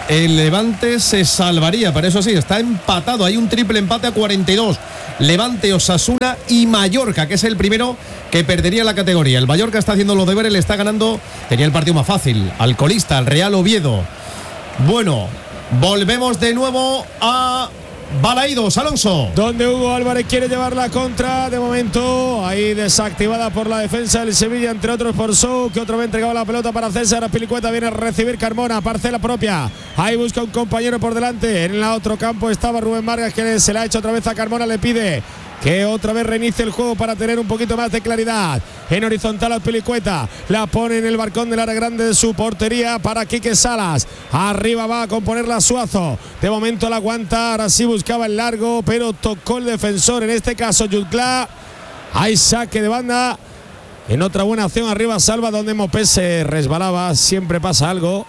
el Levante se salvaría, pero eso sí, está empatado. Hay un triple empate a cuarenta y dos. Levante, Osasuna y Mallorca, que es el primero que perdería la categoría. El Mallorca está haciendo los deberes, le está ganando, tenía el partido más fácil, al colista, al Real Oviedo. Bueno, volvemos de nuevo a Balaídos, Alonso. Donde Hugo Álvarez quiere llevar la contra, de momento ahí desactivada por la defensa del Sevilla, entre otros por Sou, que otra vez entregaba la pelota para César Azpilicueta. Viene a recibir Carmona, parcela propia, ahí busca un compañero por delante. En el otro campo estaba Rubén Vargas, que se la ha hecho otra vez a Carmona, le pide que otra vez reinicie el juego para tener un poquito más de claridad. En horizontal Azpilicueta, la pone en el balcón del área grande de su portería para Quique Salas. Arriba va a componerla Suazo. De momento la aguanta, ahora sí buscaba el largo, pero tocó el defensor, en este caso Jutgla. Hay saque de banda. En otra buena acción arriba Salva, donde Mopé se resbalaba, siempre pasa algo.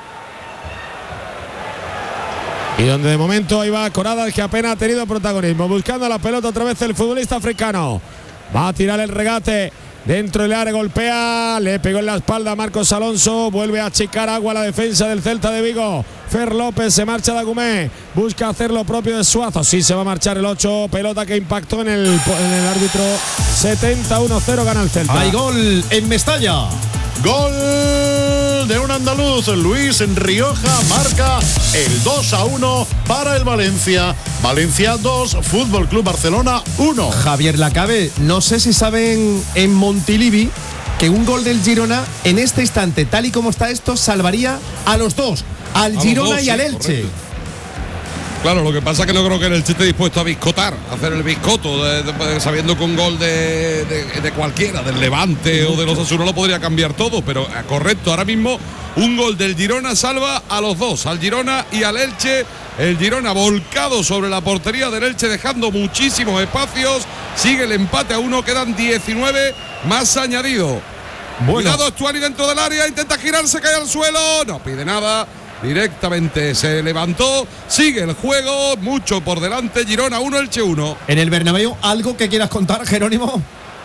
Y donde de momento ahí va Coradas, que apenas ha tenido protagonismo. Buscando la pelota otra vez el futbolista africano. Va a tirar el regate dentro del área, golpea, le pegó en la espalda a Marcos Alonso. Vuelve a achicar agua la defensa del Celta de Vigo. Fer López, se marcha de Agumé, busca hacer lo propio de Suazo. Sí, se va a marchar el ocho, pelota que impactó en el, en el árbitro. setenta y uno cero gana el Celta. Hay gol en Mestalla. Gol de un andaluz, Luis Rioja marca el dos a uno para el Valencia. Valencia dos, Fútbol Club Barcelona uno. Javier Lacabe, no sé si saben en Montilivi que un gol del Girona en este instante, tal y como está esto, salvaría a los dos, al a Girona dos, y al sí, Elche. Correcto. Claro, lo que pasa es que no creo que el Elche esté dispuesto a biscotar, a hacer el biscoto, de, de, sabiendo que un gol de, de, de cualquiera, del Levante o de los Osasuna lo podría cambiar todo, pero correcto, ahora mismo un gol del Girona salva a los dos, al Girona y al Elche. El Girona volcado sobre la portería del Elche, dejando muchísimos espacios. Sigue el empate a uno, quedan diecinueve más añadido. Bueno. Cuidado, Estuani dentro del área, intenta girarse, cae al suelo, no pide nada. Directamente se levantó, sigue el juego, mucho por delante, Girona uno, Elche uno. En el Bernabéu, ¿algo que quieras contar, Jerónimo?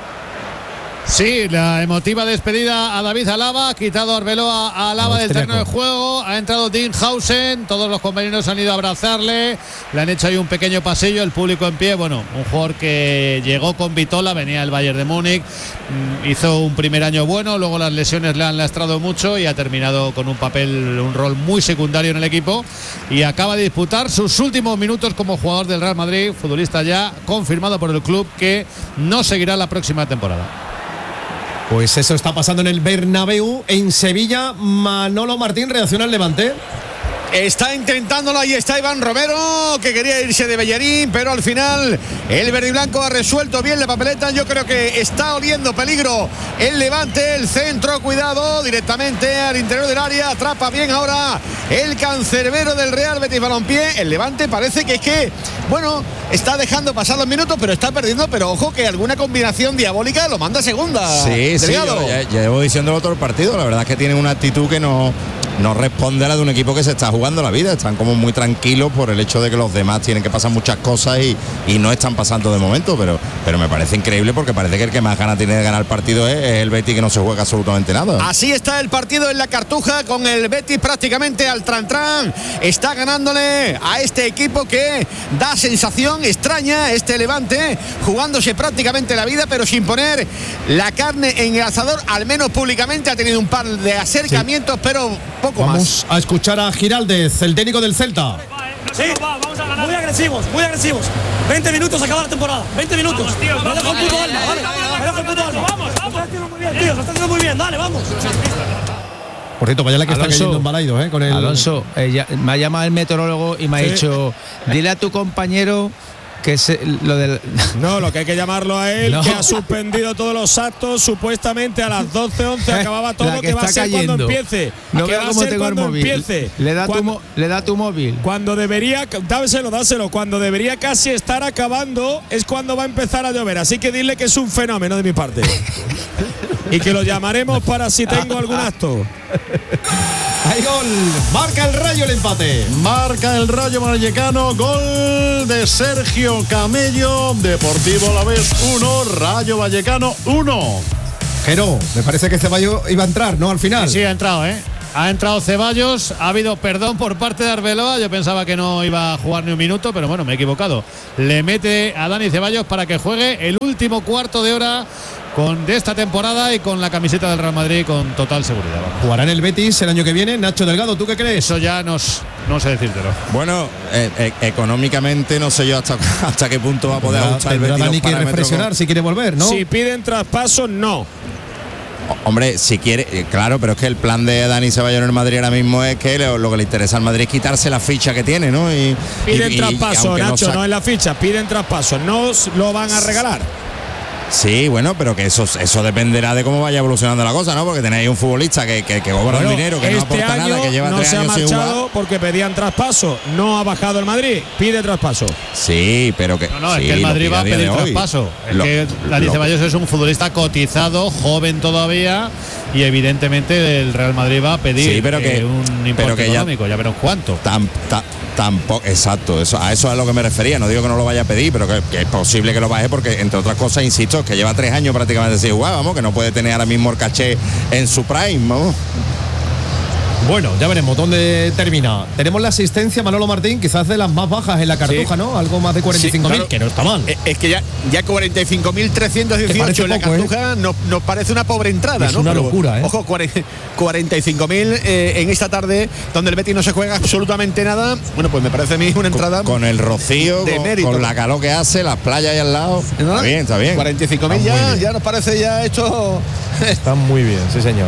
Sí, la emotiva despedida a David Alaba, ha quitado Arbeloa a Alaba del terreno de juego, ha entrado Dinhausen, todos los compañeros han ido a abrazarle, le han hecho ahí un pequeño pasillo, el público en pie. Bueno, un jugador que llegó con Vitola, venía del Bayern de Múnich, hizo un primer año bueno, luego las lesiones le han lastrado mucho y ha terminado con un papel, un rol muy secundario en el equipo, y acaba de disputar sus últimos minutos como jugador del Real Madrid, futbolista ya confirmado por el club, que no seguirá la próxima temporada. Pues eso está pasando en el Bernabéu. En Sevilla, Manolo Martín reacciona al Levante. Está intentándolo, ahí está Iván Romero, que quería irse de Bellerín, pero al final el verde y blanco ha resuelto bien la papeleta. Yo creo que está oliendo peligro el Levante, el centro, cuidado, directamente al interior del área, atrapa bien ahora el cancerbero del Real Betis Balompié. El Levante parece que es que, bueno, está dejando pasar los minutos, pero está perdiendo, pero ojo que alguna combinación diabólica lo manda a segunda. Sí, sí, yo, ya, ya llevo diciéndolo todo el partido, la verdad es que tienen una actitud que no, no responde a la de un equipo que se está jugando la vida, están como muy tranquilos por el hecho de que los demás tienen que pasar muchas cosas y, y no están pasando de momento, pero, pero me parece increíble porque parece que el que más ganas tiene de ganar el partido es, es el Betis, que no se juega absolutamente nada. Así está el partido en la Cartuja, con el Betis prácticamente al tran-tran, está ganándole a este equipo que da sensación extraña, este Levante, jugándose prácticamente la vida, pero sin poner la carne en el asador, al menos públicamente. Ha tenido un par de acercamientos, sí, pero poco Vamos más. Vamos a escuchar a Giraldez, el técnico del Celta. Sí, vamos a ganar. Muy agresivos, muy agresivos. veinte minutos acaba la temporada. veinte minutos. Vamos, tío, me dejo el puto alma, ¿vale? Me dejo el puto alma. Vamos, vamos. Lo estás haciendo muy bien, tío. Lo estás haciendo muy bien. Dale, vamos. Por cierto, vaya la que Alonso, está cayendo en Balaidos, ¿eh? Con el... Alonso, eh, ya, me ha llamado el meteorólogo y me Sí. ha dicho, dile a tu compañero que se, lo del... No, lo que hay que llamarlo a él, No. que ha suspendido todos los actos, supuestamente a las doce once acababa todo, La que, que va a está ser cuando cayendo. empiece. No que veo va a cómo ser tengo el cuando móvil. empiece. Le da, tu, Cuando- mo- le da tu móvil. Cuando debería, dáselo, dáselo, cuando debería casi estar acabando es cuando va a empezar a llover. Así que dile que es un fenómeno de mi parte. Y que lo llamaremos para si tengo algún acto. Hay gol. Marca el Rayo el empate. Marca el Rayo Vallecano, gol de Sergio Camello. Deportivo Alavés uno, Rayo Vallecano uno. Jero, me parece que Ceballos iba a entrar, ¿no? Al final. Sí, sí, ha entrado, ¿eh? Ha entrado Ceballos, ha habido perdón por parte de Arbeloa. Yo pensaba que no iba a jugar ni un minuto, pero bueno, me he equivocado. Le mete a Dani Ceballos para que juegue el último cuarto de hora con, de esta temporada y con la camiseta del Real Madrid con total seguridad. Vamos. Jugará en el Betis el año que viene. Nacho Delgado, ¿tú qué crees? Eso ya nos, no sé decírtelo. Bueno, eh, eh, económicamente no sé yo hasta, hasta qué punto va a poder ajustar el Betis. Dani que reflexionar con... si quiere volver, ¿no? Si piden traspaso, no. Hombre, si quiere, eh, claro, pero es que el plan de Dani Ceballos en el Madrid ahora mismo es que lo, lo que le interesa al Madrid es quitarse la ficha que tiene, ¿no? Y, piden y, traspaso, y, Nacho, no, no en la ficha, piden traspaso, no lo van a regalar. Sí, bueno, pero que eso, eso dependerá de cómo vaya evolucionando la cosa, ¿no? Porque tenéis un futbolista que, que, que cobra bueno, un dinero, que este no aporta año nada, que lleva no tres se años ha sin marchado jugar. porque pedían traspaso. No ha bajado el Madrid, pide traspaso. Sí, pero que. No, no, sí, es que el Madrid va a pedir a traspaso. Es lo, que Dani Ceballos es un futbolista cotizado, joven todavía, y evidentemente el Real Madrid va a pedir sí, pero que, eh, un importe pero que económico, ya, ya veremos cuánto. Tam, tam, tampoco, exacto, eso, a eso es a lo que me refería. No digo que no lo vaya a pedir, pero que, que es posible que lo baje porque, entre otras cosas, insisto, que lleva tres años prácticamente sin jugar, vamos, que no puede tener ahora mismo el caché en su prime, vamos. Bueno, ya veremos dónde termina. Tenemos la asistencia, Manolo Martín, quizás de las más bajas en la Cartuja, sí. ¿no? Algo más de cuarenta y cinco mil, sí, claro, que no está mal. Es que ya, ya cuarenta y cinco mil trescientos dieciocho en la poco, Cartuja ¿eh? nos, nos parece una pobre entrada, es ¿no? una Pero, locura, ¿eh? Ojo, cuarenta y cinco mil eh, en esta tarde, donde el Betis no se juega absolutamente nada. Bueno, pues me parece a mí una entrada. Con, con el rocío, de con, mérito. con la calor que hace, las playas ahí al lado. ¿No? Está bien, está bien. cuarenta y cinco mil ya, ya nos parece ya esto. Está muy bien, sí, señor.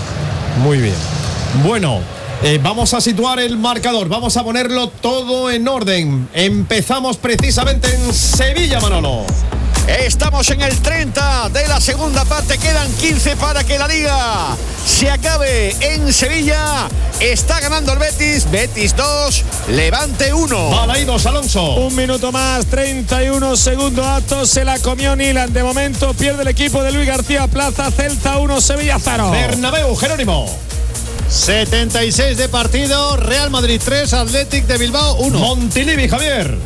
Muy bien. Bueno. Eh, vamos a situar el marcador, vamos a ponerlo todo en orden. Empezamos precisamente en Sevilla, Manolo. Estamos en el treinta de la segunda parte, quedan quince para que la liga se acabe en Sevilla. Está ganando el Betis, Betis dos, Levante uno. Balaídos, Alonso. Un minuto más, treinta y uno segundo acto, se la comió Nilan. De momento pierde el equipo de Luis García Plaza, Celta uno, Sevilla cero. Bernabéu, Jerónimo. setenta y seis de partido, Real Madrid tres, Athletic de Bilbao uno. Montilivi, Javier.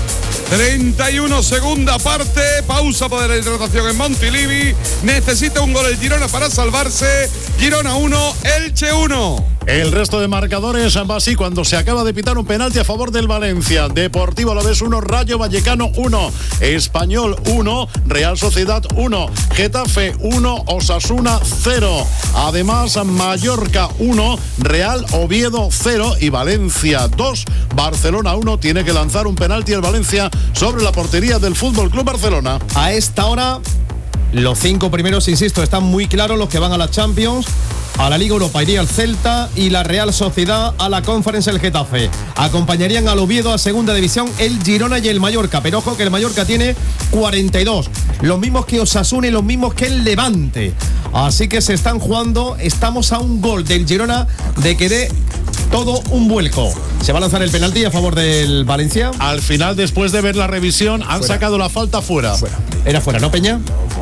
treinta y uno segunda parte, pausa para la hidratación en Montilivi. Necesita un gol el Girona para salvarse. Girona uno, Elche uno. El resto de marcadores va así cuando se acaba de pitar un penalti a favor del Valencia. Deportivo Alavés uno, Rayo Vallecano uno, Español uno, Real Sociedad uno, Getafe uno, Osasuna cero. Además, Mallorca uno, Real Oviedo cero y Valencia dos, Barcelona uno. Tiene que lanzar un penalti el Valencia sobre la portería del Fútbol Club Barcelona. A esta hora, los cinco primeros, insisto, están muy claros los que van a la Champions. A la Liga Europa iría el Celta y la Real Sociedad a la Conference el Getafe. Acompañarían al Oviedo a Segunda División el Girona y el Mallorca. Pero ojo que el Mallorca tiene cuarenta y dos. Los mismos que Osasuna y los mismos que el Levante. Así que se están jugando. Estamos a un gol del Girona de que dé todo un vuelco. ¿Se va a lanzar el penalti a favor del Valencia? Al final, después de ver la revisión, han fuera. sacado la falta fuera. fuera. Era fuera, ¿no, Peña?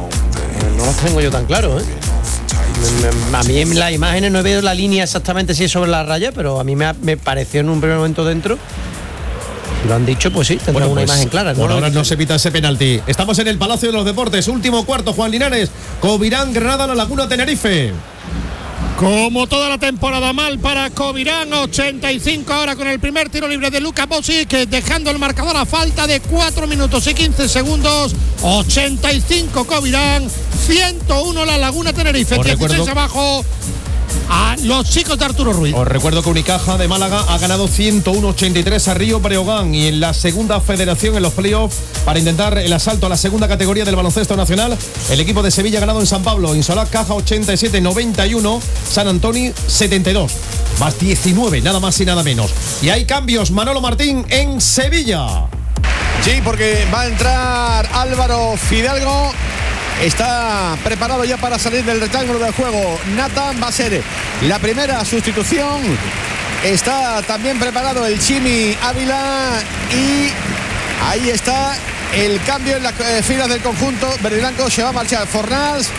No lo tengo yo tan claro, ¿eh? A mí en las imágenes no he visto la línea exactamente si es sobre la raya, pero a mí me, me pareció en un primer momento dentro. Lo han dicho, pues sí, tendrá bueno, una pues, imagen clara. Por ¿no? ahora no se evita ese penalti. Estamos en el Palacio de los Deportes, último cuarto, Juan Linares. Covirán, Granada, La Laguna, Tenerife. Como toda la temporada mal para Covirán, ochenta y cinco ahora con el primer tiro libre de Luka Bosic, dejando el marcador a falta de cuatro minutos y quince segundos. ochenta y cinco Covirán, ciento uno La Laguna Tenerife, dieciséis recuerdo... abajo a los chicos de Arturo Ruiz. Os recuerdo que Unicaja de Málaga ha ganado ciento uno ochenta y tres a Río Breogán y en la segunda federación en los playoffs para intentar el asalto a la segunda categoría del baloncesto nacional, el equipo de Sevilla ha ganado en San Pablo, Insolá Caja ochenta y siete noventa y uno, San Antonio setenta y dos, más diecinueve, nada más y nada menos. Y hay cambios, Manolo Martín, en Sevilla. Sí, porque va a entrar Álvaro Fidalgo. Está preparado ya para salir del rectángulo del juego. Nathan va a ser la primera sustitución. Está también preparado el Chimi Ávila. Y ahí está el cambio en las eh, filas del conjunto verde y blanco. Se va a marchar Fornals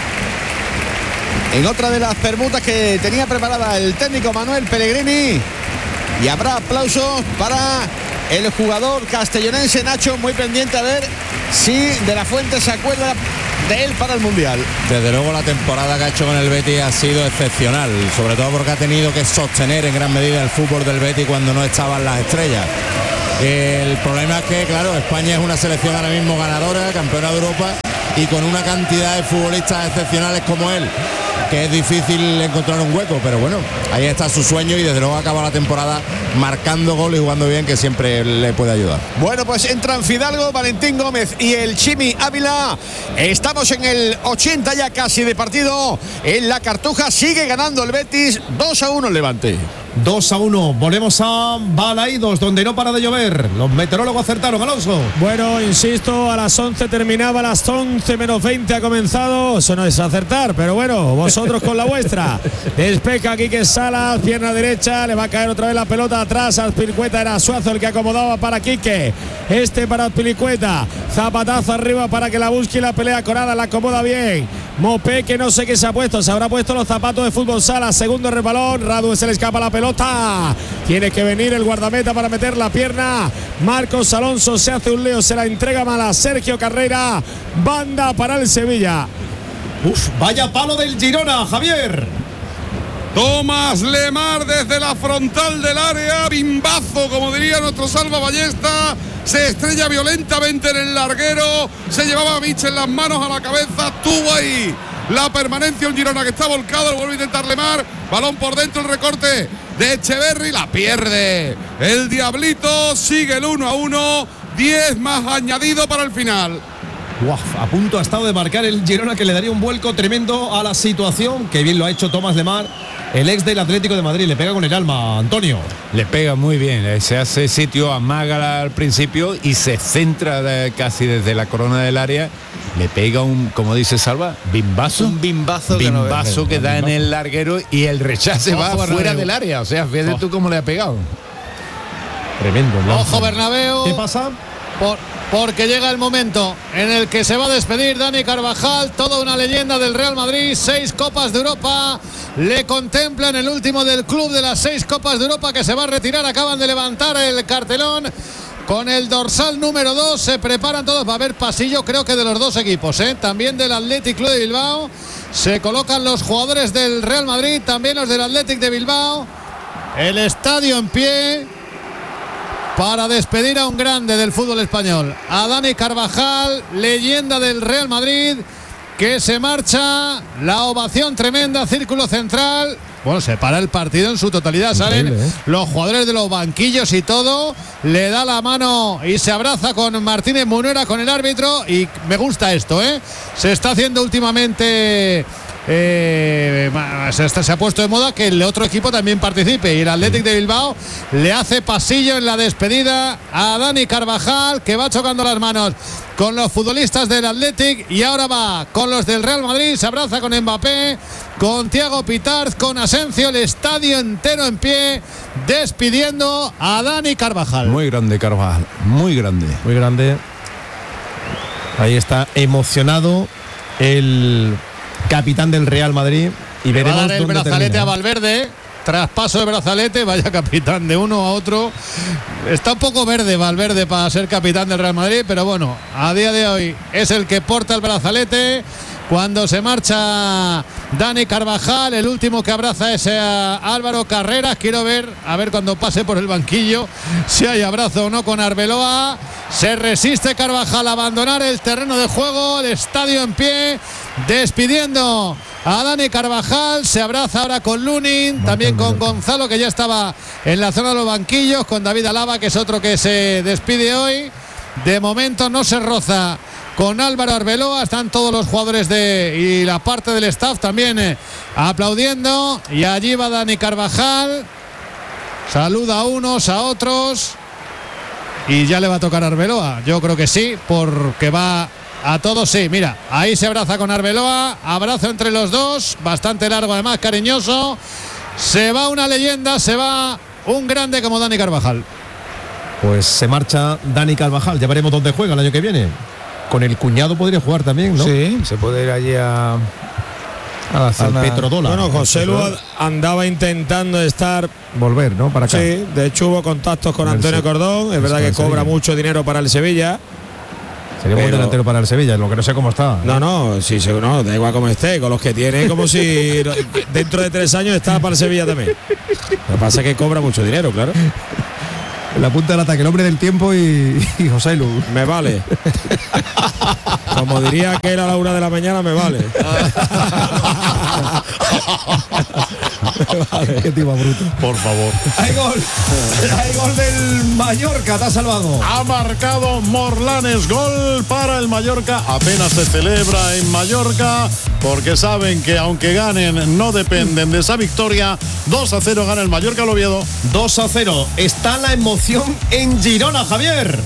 en otra de las permutas que tenía preparada el técnico Manuel Pellegrini. Y habrá aplausos para el jugador castellonense Nacho, muy pendiente a ver si De la Fuente se acuerda de él para el Mundial. Desde luego la temporada que ha hecho con el Betis ha sido excepcional, sobre todo porque ha tenido que sostener en gran medida el fútbol del Betis cuando no estaban las estrellas. El problema es que, claro, España es una selección ahora mismo ganadora, campeona de Europa, y con una cantidad de futbolistas excepcionales como él, que es difícil encontrar un hueco, pero bueno, ahí está su sueño y desde luego acaba la temporada marcando goles y jugando bien, que siempre le puede ayudar. Bueno, pues entran Fidalgo, Valentín Gómez y el Chimi Ávila. Estamos en el ochenta ya casi de partido. En la Cartuja sigue ganando el Betis, dos a uno el Levante. dos a uno, volvemos a Balaídos, donde no para de llover. Los meteorólogos acertaron, Alonso. Bueno, insisto, a las once terminaba, a las once menos veinte ha comenzado. Eso no es acertar, pero bueno, vosotros con la vuestra. Despeja Quique Salas, pierna derecha, le va a caer otra vez la pelota atrás. Azpilicueta, era Suazo el que acomodaba para Quique. Este para Azpilicueta, zapatazo arriba para que la busque y la pelea Corada, la acomoda bien. Mopé, que no sé qué se ha puesto, se habrá puesto los zapatos de Fútbol Sala. Segundo resbalón, Radu se le escapa la pelota. Tiene que venir el guardameta para meter la pierna. Marcos Alonso se hace un leo, se la entrega mal a Sergio Carrera. Banda para el Sevilla. Uf, vaya palo del Girona, Javier. Tomás Lemar desde la frontal del área, bimbazo, como diría nuestro Salva Ballesta, se estrella violentamente en el larguero, se llevaba a Mitchell las manos a la cabeza, tuvo ahí la permanencia un Girona que está volcado, lo vuelve a intentar Lemar, balón por dentro, el recorte de Echeverri, la pierde el Diablito, sigue el uno a uno, diez más añadido para el final. Uf, a punto ha estado de marcar el Girona, que le daría un vuelco tremendo a la situación. Que bien lo ha hecho Tomás Lemar, el ex del Atlético de Madrid. Le pega con el alma, Antonio. Le pega muy bien, se hace sitio a Mágala al principio y se centra de, casi desde la corona del área. Le pega un, como dice Salva, bimbazo. Un bimbazo. Bimbazo que, no que da en el larguero y el rechace Ojo, va Bernabéu. fuera del área. O sea, fíjate oh. tú cómo le ha pegado. Tremendo. Ojo, Bernabéu. ¿Qué pasa? Por, porque llega el momento en el que se va a despedir Dani Carvajal, toda una leyenda del Real Madrid, seis Copas de Europa, le contemplan el último del club de las seis Copas de Europa que se va a retirar, acaban de levantar el cartelón con el dorsal número dos, se preparan todos, va a haber pasillo creo que de los dos equipos, ¿eh? También del Athletic Club de Bilbao, se colocan los jugadores del Real Madrid, también los del Athletic de Bilbao, el estadio en pie para despedir a un grande del fútbol español, a Dani Carvajal, leyenda del Real Madrid, que se marcha, la ovación tremenda, círculo central. Bueno, se para el partido en su totalidad, salen ¿eh? los jugadores de los banquillos y todo, le da la mano y se abraza con Martínez Munuera, con el árbitro, y me gusta esto, ¿eh? Se está haciendo últimamente... Eh, se, se ha puesto de moda que el otro equipo también participe y el Athletic de Bilbao le hace pasillo en la despedida a Dani Carvajal, que va chocando las manos con los futbolistas del Athletic y ahora va con los del Real Madrid, se abraza con Mbappé, con Thiago Pitarz, con Asensio, el estadio entero en pie despidiendo a Dani Carvajal. Muy grande Carvajal, muy grande. Muy grande. Ahí está emocionado el capitán del Real Madrid y Le veremos va a dar el dónde brazalete termina. a Valverde, traspaso de brazalete, vaya capitán de uno a otro. Está un poco verde Valverde para ser capitán del Real Madrid, pero bueno, a día de hoy es el que porta el brazalete. Cuando se marcha Dani Carvajal, el último que abraza es a Álvaro Carreras. Quiero ver, a ver cuando pase por el banquillo, si hay abrazo o no con Arbeloa. Se resiste Carvajal a abandonar el terreno de juego, el estadio en pie, despidiendo a Dani Carvajal. Se abraza ahora con Lunin, también con Gonzalo, que ya estaba en la zona de los banquillos, con David Alaba, que es otro que se despide hoy. De momento no se roza con Álvaro Arbeloa, están todos los jugadores de y la parte del staff también eh, aplaudiendo, y allí va Dani Carvajal, saluda a unos, a otros, y ya le va a tocar a Arbeloa, yo creo que sí, porque va a todos, sí, mira, ahí se abraza con Arbeloa, abrazo entre los dos, bastante largo además, cariñoso, se va una leyenda, se va un grande como Dani Carvajal. Pues se marcha Dani Carvajal, ya veremos dónde juega el año que viene. Con el cuñado podría jugar también, ¿no? Sí, se puede ir allí a, A la al zona- petrodólar. Bueno, José Lu andaba intentando estar. Volver, ¿no? Para acá. Sí, de hecho hubo contactos con Con el Antonio Se- Cordón. Es verdad con que el cobra Sevilla. mucho dinero para el Sevilla. Sería buen Pero- delantero para el Sevilla, lo que no sé cómo está. No, no, sí, sí, no, da igual como esté, con los que tiene, como si dentro de tres años está para el Sevilla también. Lo que pasa es que cobra mucho dinero, claro. La punta del ataque, el hombre del tiempo y, y José Lu. Me vale. Como diría aquel a la una de la mañana, me vale. Vale. Qué tipo bruto. Por favor. Hay gol. Hay gol del Mallorca, te ha salvado. Ha marcado Morlanes, gol para el Mallorca. Apenas se celebra en Mallorca porque saben que aunque ganen no dependen de esa victoria. dos a cero gana el Mallorca al Oviedo. dos a cero. Está la emoción en Girona, Javier.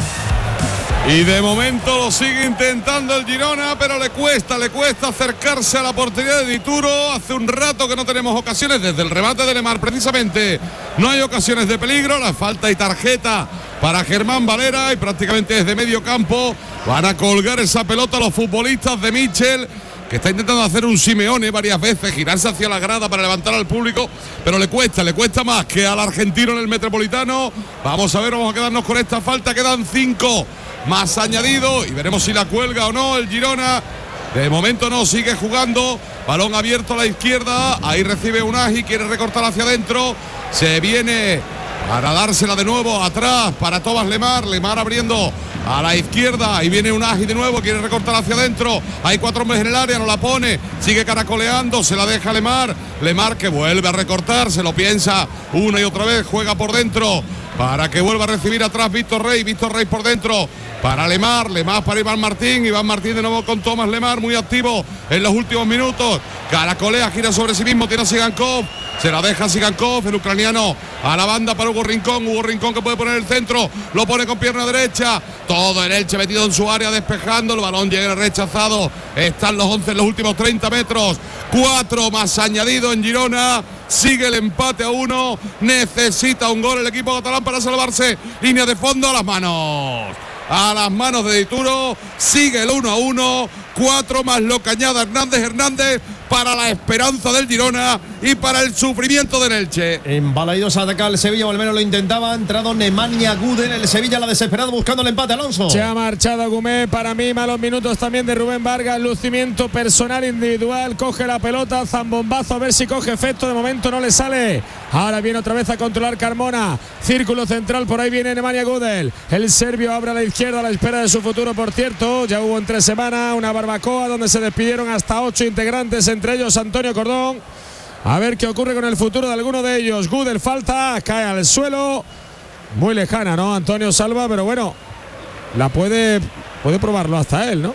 Y de momento lo sigue intentando el Girona, pero le cuesta, le cuesta acercarse a la portería de Dituro. Hace un rato que no tenemos ocasiones desde el remate de Lemar, precisamente. No hay ocasiones de peligro, la falta y tarjeta para Germán Valera y prácticamente desde medio campo van a colgar esa pelota los futbolistas de Michel, que está intentando hacer un Simeone varias veces, girarse hacia la grada para levantar al público, pero le cuesta, le cuesta más que al argentino en el Metropolitano. Vamos a ver, vamos a quedarnos con esta falta, quedan cinco más añadido y veremos si la cuelga o no el Girona. De momento no, sigue jugando, balón abierto a la izquierda, ahí recibe Unai, quiere recortar hacia adentro, se viene para dársela de nuevo atrás para Thomas Lemar, Lemar abriendo a la izquierda, ahí viene Unai de nuevo, quiere recortar hacia adentro, hay cuatro hombres en el área, no la pone, sigue caracoleando, se la deja Lemar, Lemar que vuelve a recortar, se lo piensa una y otra vez, juega por dentro para que vuelva a recibir atrás Víctor Rey, Víctor Rey por dentro para Lemar, Lemar para Iván Martín, Iván Martín de nuevo con Tomás Lemar, muy activo en los últimos minutos, caracolea, gira sobre sí mismo, tiene a Sigankov, se la deja Sigankov, el ucraniano a la banda para Hugo Rincón, Hugo Rincón que puede poner el centro, lo pone con pierna derecha, todo el Elche metido en su área despejando, el balón llega rechazado, están los once en los últimos treinta metros, cuatro más añadido en Girona, sigue el empate a uno, necesita un gol el equipo catalán para salvarse, línea de fondo a las manos. A las manos de Dituro, sigue el uno a uno, cuatro más lo que añada Hernández Hernández para la esperanza del Girona y para el sufrimiento del Elche. Embalaídos a atacar el Sevilla, o al menos lo intentaba. Ha entrado Nemanja Gudel, el Sevilla la desesperado buscando el empate, Alonso. Se ha marchado Gumé, para mí malos minutos también de Rubén Vargas, lucimiento personal individual, coge la pelota, zambombazo a ver si coge efecto, de momento no le sale. Ahora viene otra vez a controlar Carmona, círculo central, por ahí viene Nemanja Gudel, el serbio abre a la izquierda a la espera de su futuro, por cierto, ya hubo en tres semanas una barbacoa donde se despidieron hasta ocho integrantes, entre ellos Antonio Cordón. A ver qué ocurre con el futuro de alguno de ellos. Gudel falta, cae al suelo. Muy lejana, ¿no? Antonio salva, pero bueno, la puede, puede probarlo hasta él, ¿no?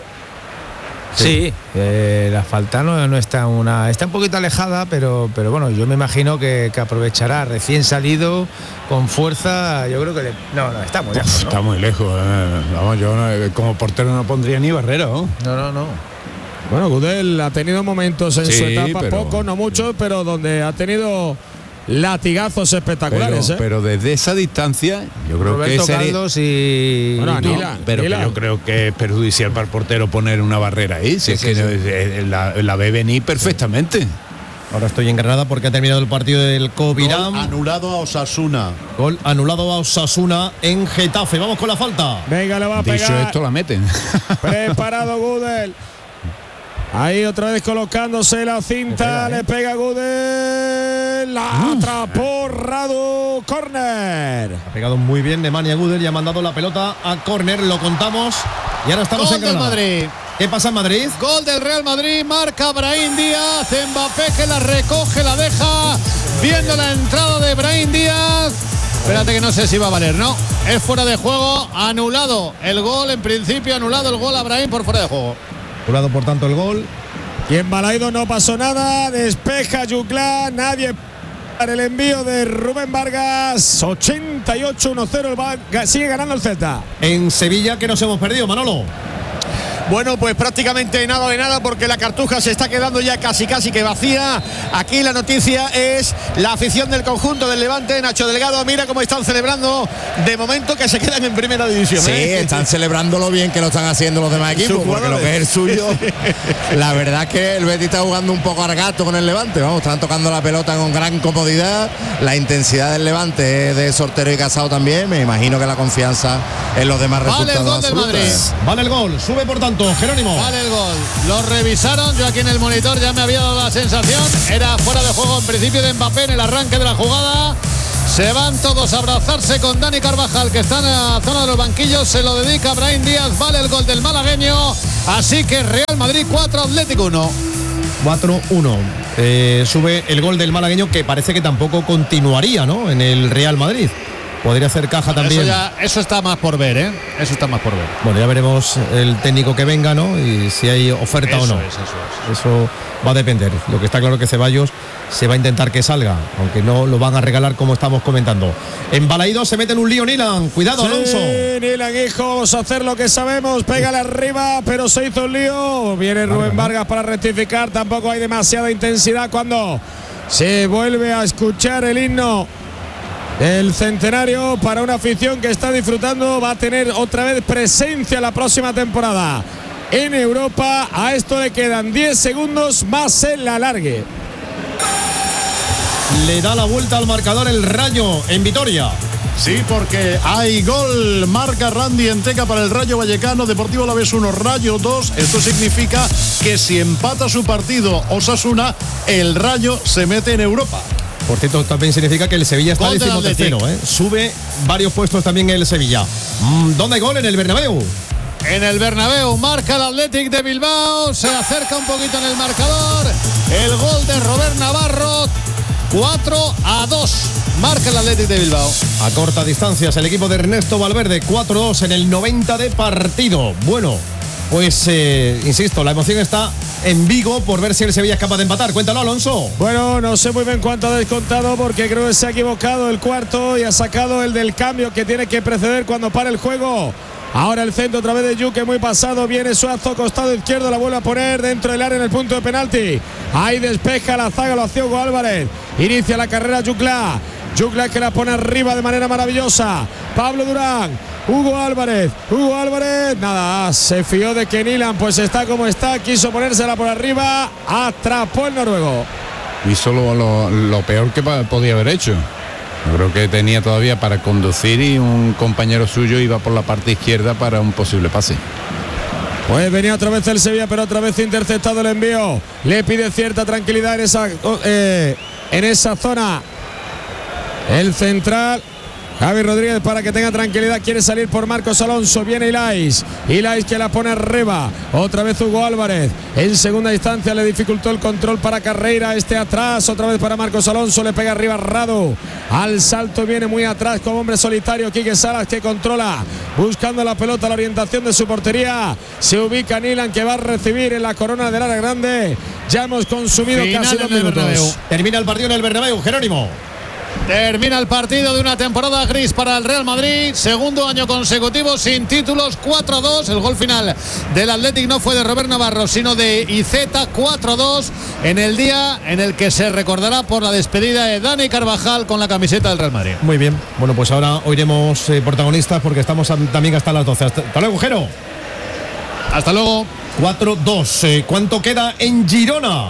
Sí, eh, la falta no, no está una. Está un poquito alejada, pero, pero bueno, yo me imagino que, que aprovechará recién salido, con fuerza. Yo creo que le, no, no, está muy lejos, ¿no? Está muy lejos. Eh. Vamos, yo no, como portero no pondría ni Barrero. No, no, no. Bueno, Gudel ha tenido momentos en Sí, su etapa, pero- pocos, no muchos, pero donde ha tenido latigazos espectaculares. Pero, ¿eh? pero desde esa distancia, yo creo Roberto que sería- Carlos y. Bueno, y tú. Anila. pero que Mira. yo creo que es perjudicial para el portero poner una barrera ahí. Si Sí, es sí, que sí. no- eh, la, la ve venir perfectamente. Ahora estoy en Granada porque ha terminado el partido del Gol Covirán. anulado a Osasuna. Gol anulado a Osasuna en Getafe. Vamos con la falta. Venga, le va a Dicho pegar. esto, la meten. Preparado Gudel. Ahí otra vez colocándose la cinta, le pega, Gudel, la atrapó Radu, córner. Ha pegado muy bien Nemanja Gudel y ha mandado la pelota a córner. Lo contamos y ahora estamos Gol en del Granada. Madrid. ¿Qué pasa en Madrid? Gol del Real Madrid, marca Brahim Díaz, Mbappé que la recoge, la deja, viendo la entrada de Brahim Díaz. Espérate que no sé si va a valer, ¿no? Es fuera de juego, anulado el gol, en principio anulado el gol a Brahim por fuera de juego. Anulado por tanto el gol. Y en Balaido no pasó nada, despeja Yuclá, nadie para el envío de Rubén Vargas, ochenta y ocho uno cero, el Vargas sigue ganando el Celta. En Sevilla, que nos hemos perdido, Manolo. Bueno, pues prácticamente nada de nada porque la Cartuja se está quedando ya casi casi que vacía. Aquí la noticia es la afición del conjunto del Levante. Nacho Delgado, mira cómo están celebrando de momento que se quedan en primera división. Sí, ¿eh? están celebrando lo bien que lo están haciendo los demás equipos, porque lo que es el suyo, la verdad es que el Betis está jugando un poco al gato con el Levante. Vamos, están tocando la pelota con gran comodidad. La intensidad del Levante es de Sortero y Casado también. Me imagino que la confianza en los demás Vale resultados el gol del absolutos. Madrid. Vale el gol, sube por tanto, Jerónimo. Vale el gol. Lo revisaron, yo aquí en el monitor ya me había dado la sensación. Era fuera de juego en principio de Mbappé en el arranque de la jugada. Se van todos a abrazarse con Dani Carvajal, que está en la zona de los banquillos. Se lo dedica a Brahim Díaz. Vale el gol del malagueño. Así que Real Madrid cuatro, Atlético uno. cuatro uno. Eh, sube el gol del malagueño, que parece que tampoco continuaría, ¿no?, en el Real Madrid. Podría hacer caja también. Eso, ya, eso está más por ver, ¿eh? Eso está más por ver. Bueno, ya veremos el técnico que venga, ¿no?, y si hay oferta Eso o no. es, eso es. Eso va a depender. Lo que está claro que Ceballos se va a intentar que salga, aunque no lo van a regalar como estamos comentando. En Balaídos se mete en un lío Nilan. Cuidado, Sí, Alonso. Nilan, hijo, vamos a hacer lo que sabemos. Pégale arriba, pero se hizo un lío. Viene Rubén Vargas para rectificar. Tampoco hay demasiada intensidad cuando se vuelve a escuchar el himno del centenario para una afición que está disfrutando. Va a tener otra vez presencia la próxima temporada en Europa. A esto le quedan diez segundos más en la alargue. Le da la vuelta al marcador el Rayo en Vitoria. Sí, porque hay gol, marca Randy Enteca para el Rayo Vallecano, Deportivo Alavés uno, Rayo dos. Esto significa que si empata su partido Osasuna, el Rayo se mete en Europa. Por cierto, también significa que el Sevilla está Gol del decimotercero, ¿eh? Sube varios puestos también el Sevilla. Mm, ¿Dónde hay gol? En el Bernabéu. En el Bernabéu marca el Athletic de Bilbao. Se acerca un poquito en el marcador. El gol de Robert Navarro. cuatro a dos. Marca el Athletic de Bilbao. A corta distancia el equipo de Ernesto Valverde. cuatro dos en el noventa de partido. Bueno, pues eh, insisto, la emoción está en Vigo por ver si el Sevilla es capaz de empatar. Cuéntalo, Alonso. Bueno, no sé muy bien cuánto ha descontado porque creo que se ha equivocado el cuarto y ha sacado el del cambio que tiene que preceder cuando para el juego. Ahora el centro otra vez de Yuque, muy pasado. Viene Suazo, costado izquierdo, la vuelve a poner dentro del área en el punto de penalti. Ahí despeja la zaga, lo hacía Hugo Álvarez. Inicia la carrera Yucla. Yucla que la pone arriba de manera maravillosa. Pablo Durán. Hugo Álvarez, Hugo Álvarez, nada, se fió de que Nilan pues está como está, quiso ponérsela por arriba, atrapó el noruego. Hizo lo, lo, lo peor que podía haber hecho. Yo creo que tenía todavía para conducir y un compañero suyo iba por la parte izquierda para un posible pase. Pues venía otra vez el Sevilla, pero otra vez interceptado el envío. Le pide cierta tranquilidad en esa, eh, en esa zona. El central Javi Rodríguez, para que tenga tranquilidad, quiere salir por Marcos Alonso. Viene Ilais. Ilais que la pone arriba. Otra vez Hugo Álvarez. En segunda instancia le dificultó el control para Carreira. Este atrás. Otra vez para Marcos Alonso. Le pega arriba Radu. Al salto viene muy atrás como hombre solitario Quique Salas, que controla. Buscando la pelota, la orientación de su portería. Se ubica Nilan, que va a recibir en la corona del área grande. Ya hemos consumido Final casi dos en el minutos. Bernabéu. Termina el partido en el Bernabéu, Jerónimo. Termina el partido de una temporada gris para el Real Madrid. Segundo año consecutivo sin títulos, cuatro a dos. El gol final del Athletic no fue de Robert Navarro, sino de Iceta, cuatro a dos. En el día en el que se recordará por la despedida de Dani Carvajal con la camiseta del Real Madrid. Muy bien. Bueno, pues ahora oiremos eh, protagonistas porque estamos a, también hasta las doce. Hasta, hasta luego, Jero. Hasta luego. cuatro dos. Eh, ¿Cuánto queda en Girona?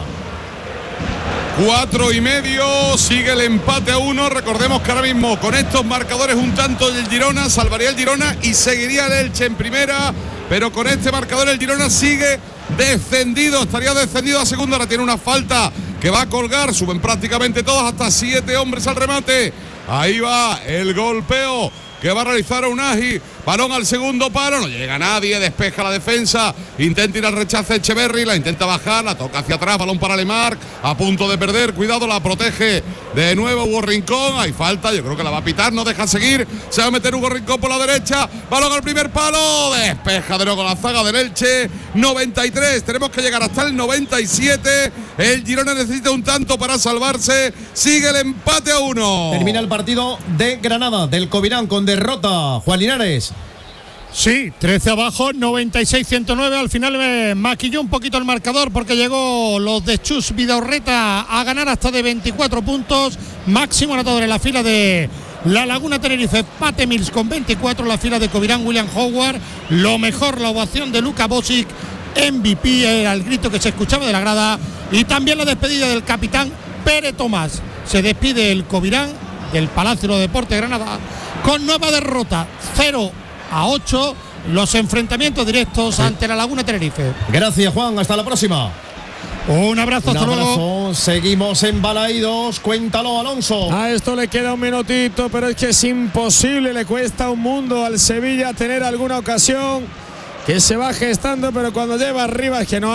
Cuatro y medio, sigue el empate a uno. Recordemos que ahora mismo con estos marcadores un tanto del Girona salvaría el Girona y seguiría el Elche en primera, pero con este marcador el Girona sigue descendido, estaría descendido a segunda. Ahora tiene una falta que va a colgar, suben prácticamente todos, hasta siete hombres al remate. Ahí va el golpeo que va a realizar Unai. Balón al segundo palo, no llega nadie, despeja la defensa, intenta ir al rechace Echeverri, la intenta bajar, la toca hacia atrás, balón para Lemar, a punto de perder, cuidado, la protege de nuevo Hugo Rincón, hay falta, yo creo que la va a pitar, no deja seguir, se va a meter Hugo Rincón por la derecha, balón al primer palo, despeja de nuevo la zaga del Elche, noventa y tres, tenemos que llegar hasta el noventa y siete, el Girona necesita un tanto para salvarse, sigue el empate a uno. Termina el partido de Granada, del Covirán, con derrota, Juan Linares. Sí, trece abajo, noventa y seis ciento nueve. Al final me maquilló un poquito el marcador porque llegó los de Chus Vidaurreta a ganar hasta de veinticuatro puntos. Máximo anotador en la fila de La Laguna Tenerife, Pate Mills con veinticuatro. La fila de Covirán, William Howard. Lo mejor, la ovación de Luka Bosic, M V P, era el grito que se escuchaba de la grada. Y también la despedida del capitán Pere Tomás. Se despide el Covirán del Palacio de los Deportes de Granada con nueva derrota, cero a ocho, los enfrentamientos directos sí. ante La Laguna Tenerife. Gracias, Juan, hasta la próxima. Un abrazo, Un hasta abrazo. luego. Seguimos en Balaídos, cuéntalo, Alonso. A esto le queda un minutito, pero es que es imposible, le cuesta un mundo al Sevilla tener alguna ocasión que se va gestando, pero cuando lleva arriba es que no